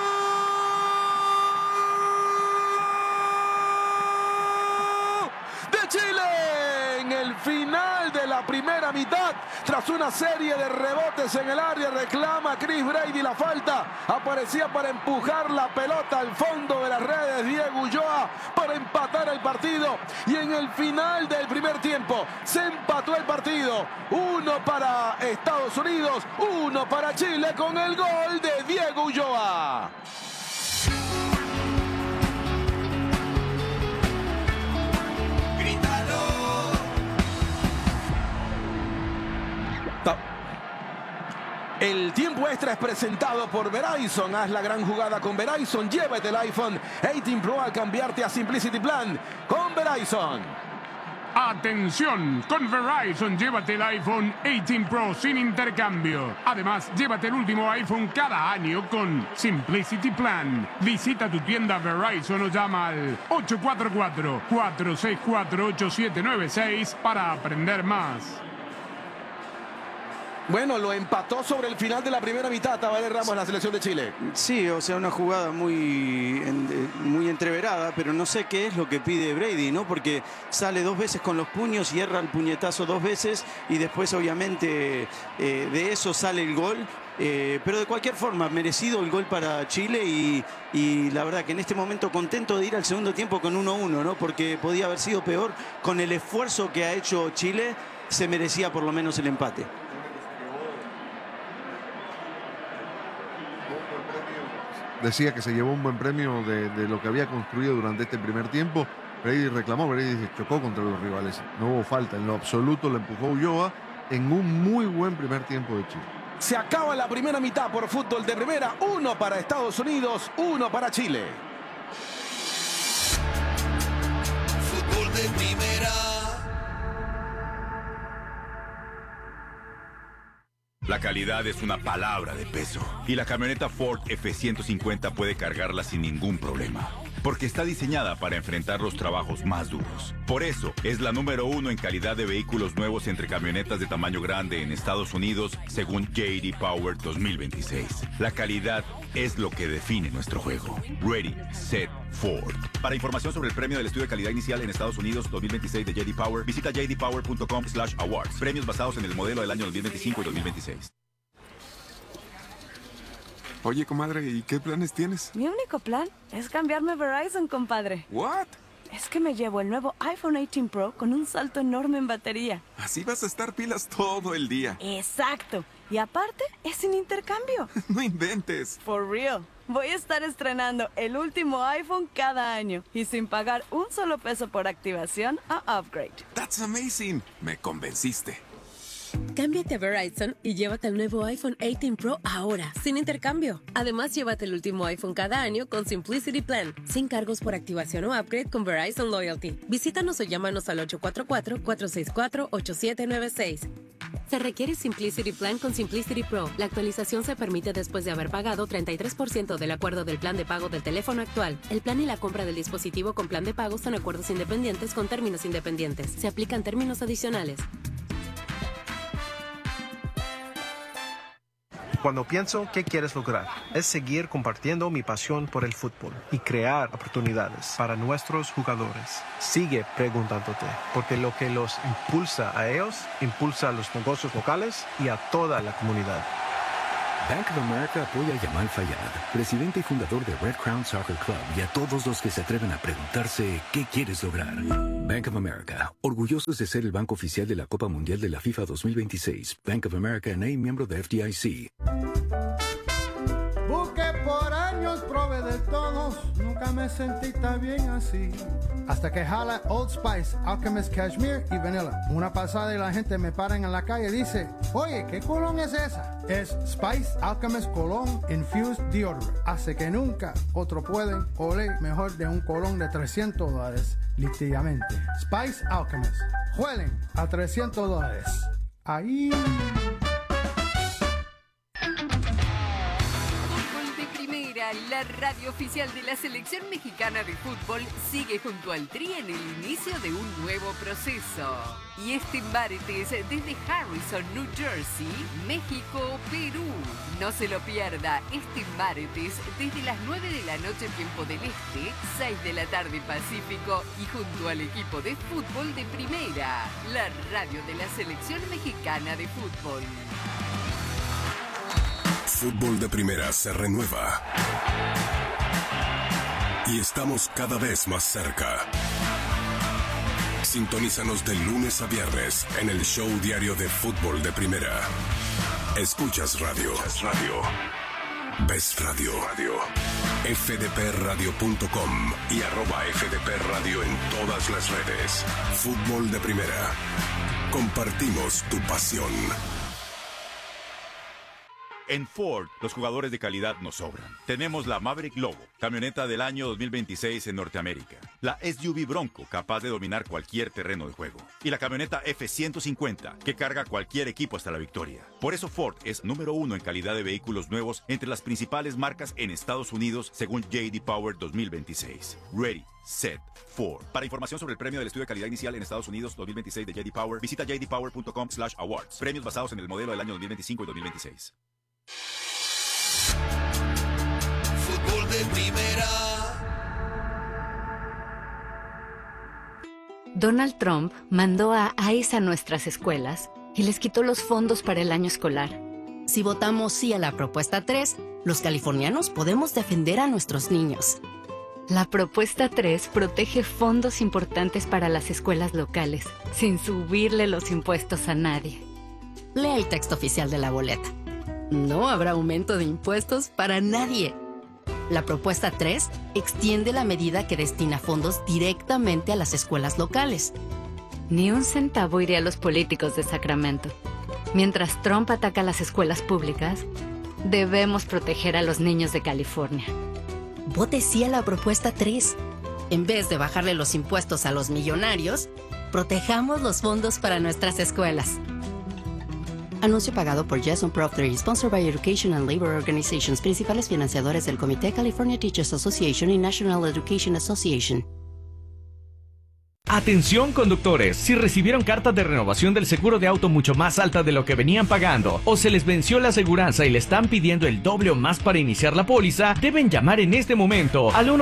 De Chile. En el final de la primera mitad, tras una serie de rebotes en el área, reclama Chris Brady la falta. Aparecía para empujar la pelota al fondo de las redes Diego Ulloa para empatar el partido. Y en el final del primer tiempo se empató el partido. 1 para Estados Unidos, 1 para Chile con el gol de Diego Ulloa. El tiempo extra es presentado por Verizon. Haz la gran jugada con Verizon. Llévate el iPhone 18 Pro al cambiarte a Simplicity Plan con Verizon. Atención, con Verizon llévate el iPhone 18 Pro sin intercambio. Además, llévate el último iPhone cada año con Simplicity Plan. Visita tu tienda Verizon o llama al 844-464-8796 para aprender más. Bueno, lo empató sobre el final de la primera mitad, Tabaré Ramos, la selección de Chile. Sí, o sea, una jugada muy entreverada, pero no sé qué es lo que pide Brady, ¿no? Porque sale 2 veces con los puños y erra el puñetazo 2 veces y después, obviamente, de eso sale el gol. Pero de cualquier forma, merecido el gol para Chile y la verdad que en este momento contento de ir al segundo tiempo con 1-1, ¿no? Porque podía haber sido peor. Con el esfuerzo que ha hecho Chile, se merecía por lo menos el empate. Decía que se llevó un buen premio de lo que había construido durante este primer tiempo. Brady reclamó, Brady chocó contra los rivales. No hubo falta, en lo absoluto lo empujó Ulloa en un muy buen primer tiempo de Chile. Se acaba la primera mitad por fútbol de primera. 1 para Estados Unidos, 1 para Chile. Fútbol de Primera. La calidad es una palabra de peso y la camioneta Ford F-150 puede cargarla sin ningún problema, porque está diseñada para enfrentar los trabajos más duros. Por eso, es la número 1 en calidad de vehículos nuevos entre camionetas de tamaño grande en Estados Unidos, según J.D. Power 2026. La calidad es lo que define nuestro juego. Ready, Set, Ford. Para información sobre el premio del estudio de calidad inicial en Estados Unidos 2026 de J.D. Power, visita jdpower.com/awards. Premios basados en el modelo del año 2025 y 2026. Oye, comadre, ¿y qué planes tienes? Mi único plan es cambiarme a Verizon, compadre. ¿What? Es que me llevo el nuevo iPhone 18 Pro con un salto enorme en batería. Así vas a estar pilas todo el día. Exacto. Y aparte, es sin intercambio. No inventes. For real. Voy a estar estrenando el último iPhone cada año y sin pagar un solo peso por activación o upgrade. That's amazing. Me convenciste. Cámbiate a Verizon y llévate el nuevo iPhone 18 Pro ahora, sin intercambio. Además, llévate el último iPhone cada año con Simplicity Plan, sin cargos por activación o upgrade con Verizon Loyalty. Visítanos o llámanos al 844-464-8796. Se requiere Simplicity Plan con Simplicity Pro. La actualización se permite después de haber pagado 33% del acuerdo del plan de pago del teléfono actual. El plan y la compra del dispositivo con plan de pago son acuerdos independientes con términos independientes. Se aplican términos adicionales. Cuando pienso qué quieres lograr, es seguir compartiendo mi pasión por el fútbol y crear oportunidades para nuestros jugadores. Sigue preguntándote, porque lo que los impulsa a ellos, impulsa a los negocios locales y a toda la comunidad. Bank of America apoya a Yamal Fayad, presidente y fundador de Red Crown Soccer Club, y a todos los que se atreven a preguntarse ¿qué quieres lograr? Bank of America, orgullosos de ser el banco oficial de la Copa Mundial de la FIFA 2026. Bank of America N.A., miembro de FDIC. Busqué por años, probé de todos, nunca me sentí tan bien así. Hasta que jala Old Spice, Alchemist Cashmere y Vanilla. Una pasada y la gente me paran en la calle y dice, oye, ¿qué cologne es esa? Es Spice Alchemist Cologne Infused Deodorant. Hace que nunca otro pueden oler mejor de un cologne de $300, literalmente. Spice Alchemist. Huelen a $300. Ahí... La radio oficial de la selección mexicana de fútbol sigue junto al Tri en el inicio de un nuevo proceso. Y este martes desde Harrison, New Jersey, México, Perú. No se lo pierda este martes desde las 9 de la noche tiempo del Este, 6 de la tarde Pacífico y junto al equipo de fútbol de Primera, la radio de la selección mexicana de fútbol. Fútbol de Primera se renueva. Y estamos cada vez más cerca. Sintonízanos de lunes a viernes en el show diario de Fútbol de Primera. Escuchas radio. Ves radio. fdpradio.com y @fdpradio en todas las redes. Fútbol de Primera. Compartimos tu pasión. En Ford, los jugadores de calidad nos sobran. Tenemos la Maverick Lobo, camioneta del año 2026 en Norteamérica. La SUV Bronco, capaz de dominar cualquier terreno de juego. Y la camioneta F-150, que carga cualquier equipo hasta la victoria. Por eso Ford es número 1 en calidad de vehículos nuevos entre las principales marcas en Estados Unidos, según J.D. Power 2026. Ready, Set, Ford. Para información sobre el premio del estudio de calidad inicial en Estados Unidos 2026 de J.D. Power, visita jdpower.com/awards. Premios basados en el modelo del año 2025 y 2026. Fútbol de Primera. Donald Trump mandó a ICE a nuestras escuelas y les quitó los fondos para el año escolar. Si votamos sí a la propuesta 3, los californianos podemos defender a nuestros niños. La propuesta 3 protege fondos importantes para las escuelas locales, sin subirle los impuestos a nadie. Lea el texto oficial de la boleta. No habrá aumento de impuestos para nadie. La propuesta 3 extiende la medida que destina fondos directamente a las escuelas locales. Ni un centavo iría a los políticos de Sacramento. Mientras Trump ataca a las escuelas públicas, debemos proteger a los niños de California. Vote sí a la propuesta 3. En vez de bajarle los impuestos a los millonarios, protejamos los fondos para nuestras escuelas. Anuncio pagado por Jason Proctor, sponsored by Education and Labor Organizations, principales financiadores del Comité California Teachers Association y National Education Association. Atención conductores, si recibieron cartas de renovación del seguro de auto mucho más alta de lo que venían pagando o se les venció la aseguranza y le están pidiendo el doble o más para iniciar la póliza, deben llamar en este momento al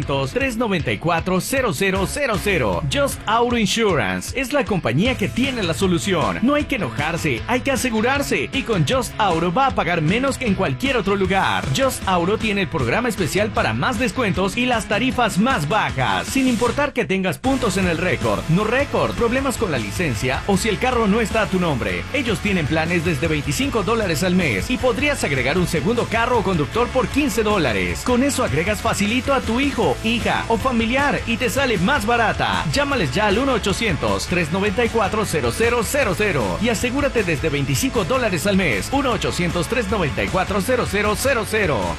1-800-394-0000. Just Auto Insurance es la compañía que tiene la solución. No hay que enojarse, hay que asegurarse y con Just Auto va a pagar menos que en cualquier otro lugar. Just Auto tiene el programa especial para más descuentos y las tarifas más bajas, sin importar que tengas puntos en el récord, no récord, problemas con la licencia o si el carro no está a tu nombre. Ellos tienen planes desde $25 al mes y podrías agregar un segundo carro o conductor por $15. Con eso agregas facilito a tu hijo, hija o familiar y te sale más barata. Llámales ya al 1-800-394-0000 y asegúrate desde $25 al mes. 1-800-394-0000.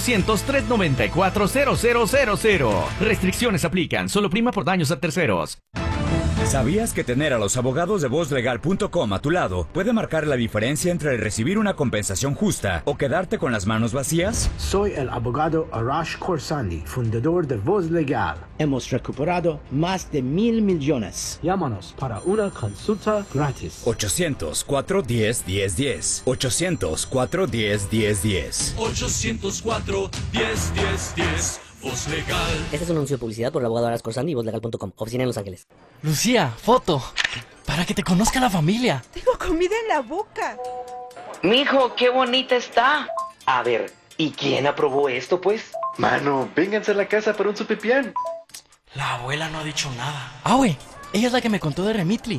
1-800-394-0000. Restricciones aplican, solo prima por daños a terceros. ¿Sabías que tener a los abogados de vozlegal.com a tu lado puede marcar la diferencia entre recibir una compensación justa o quedarte con las manos vacías? Soy el abogado Arash Khorsandi, fundador de Voz Legal. Hemos recuperado más de 1,000 millones. Llámanos para una consulta gratis. 800-410-1010. 800-410-1010. 804-10-10-10. Voz Legal. Este es un anuncio de publicidad por el abogado Arash Khorsandi y vozlegal.com. Oficina en Los Ángeles. Lucía, foto. Para que te conozca la familia. Tengo comida en la boca. Mijo, qué bonita está. A ver, ¿y quién aprobó esto, pues? Mano, vénganse a la casa para un sopepián. La abuela no ha dicho nada. Ah, güey, ella es la que me contó de Remitli.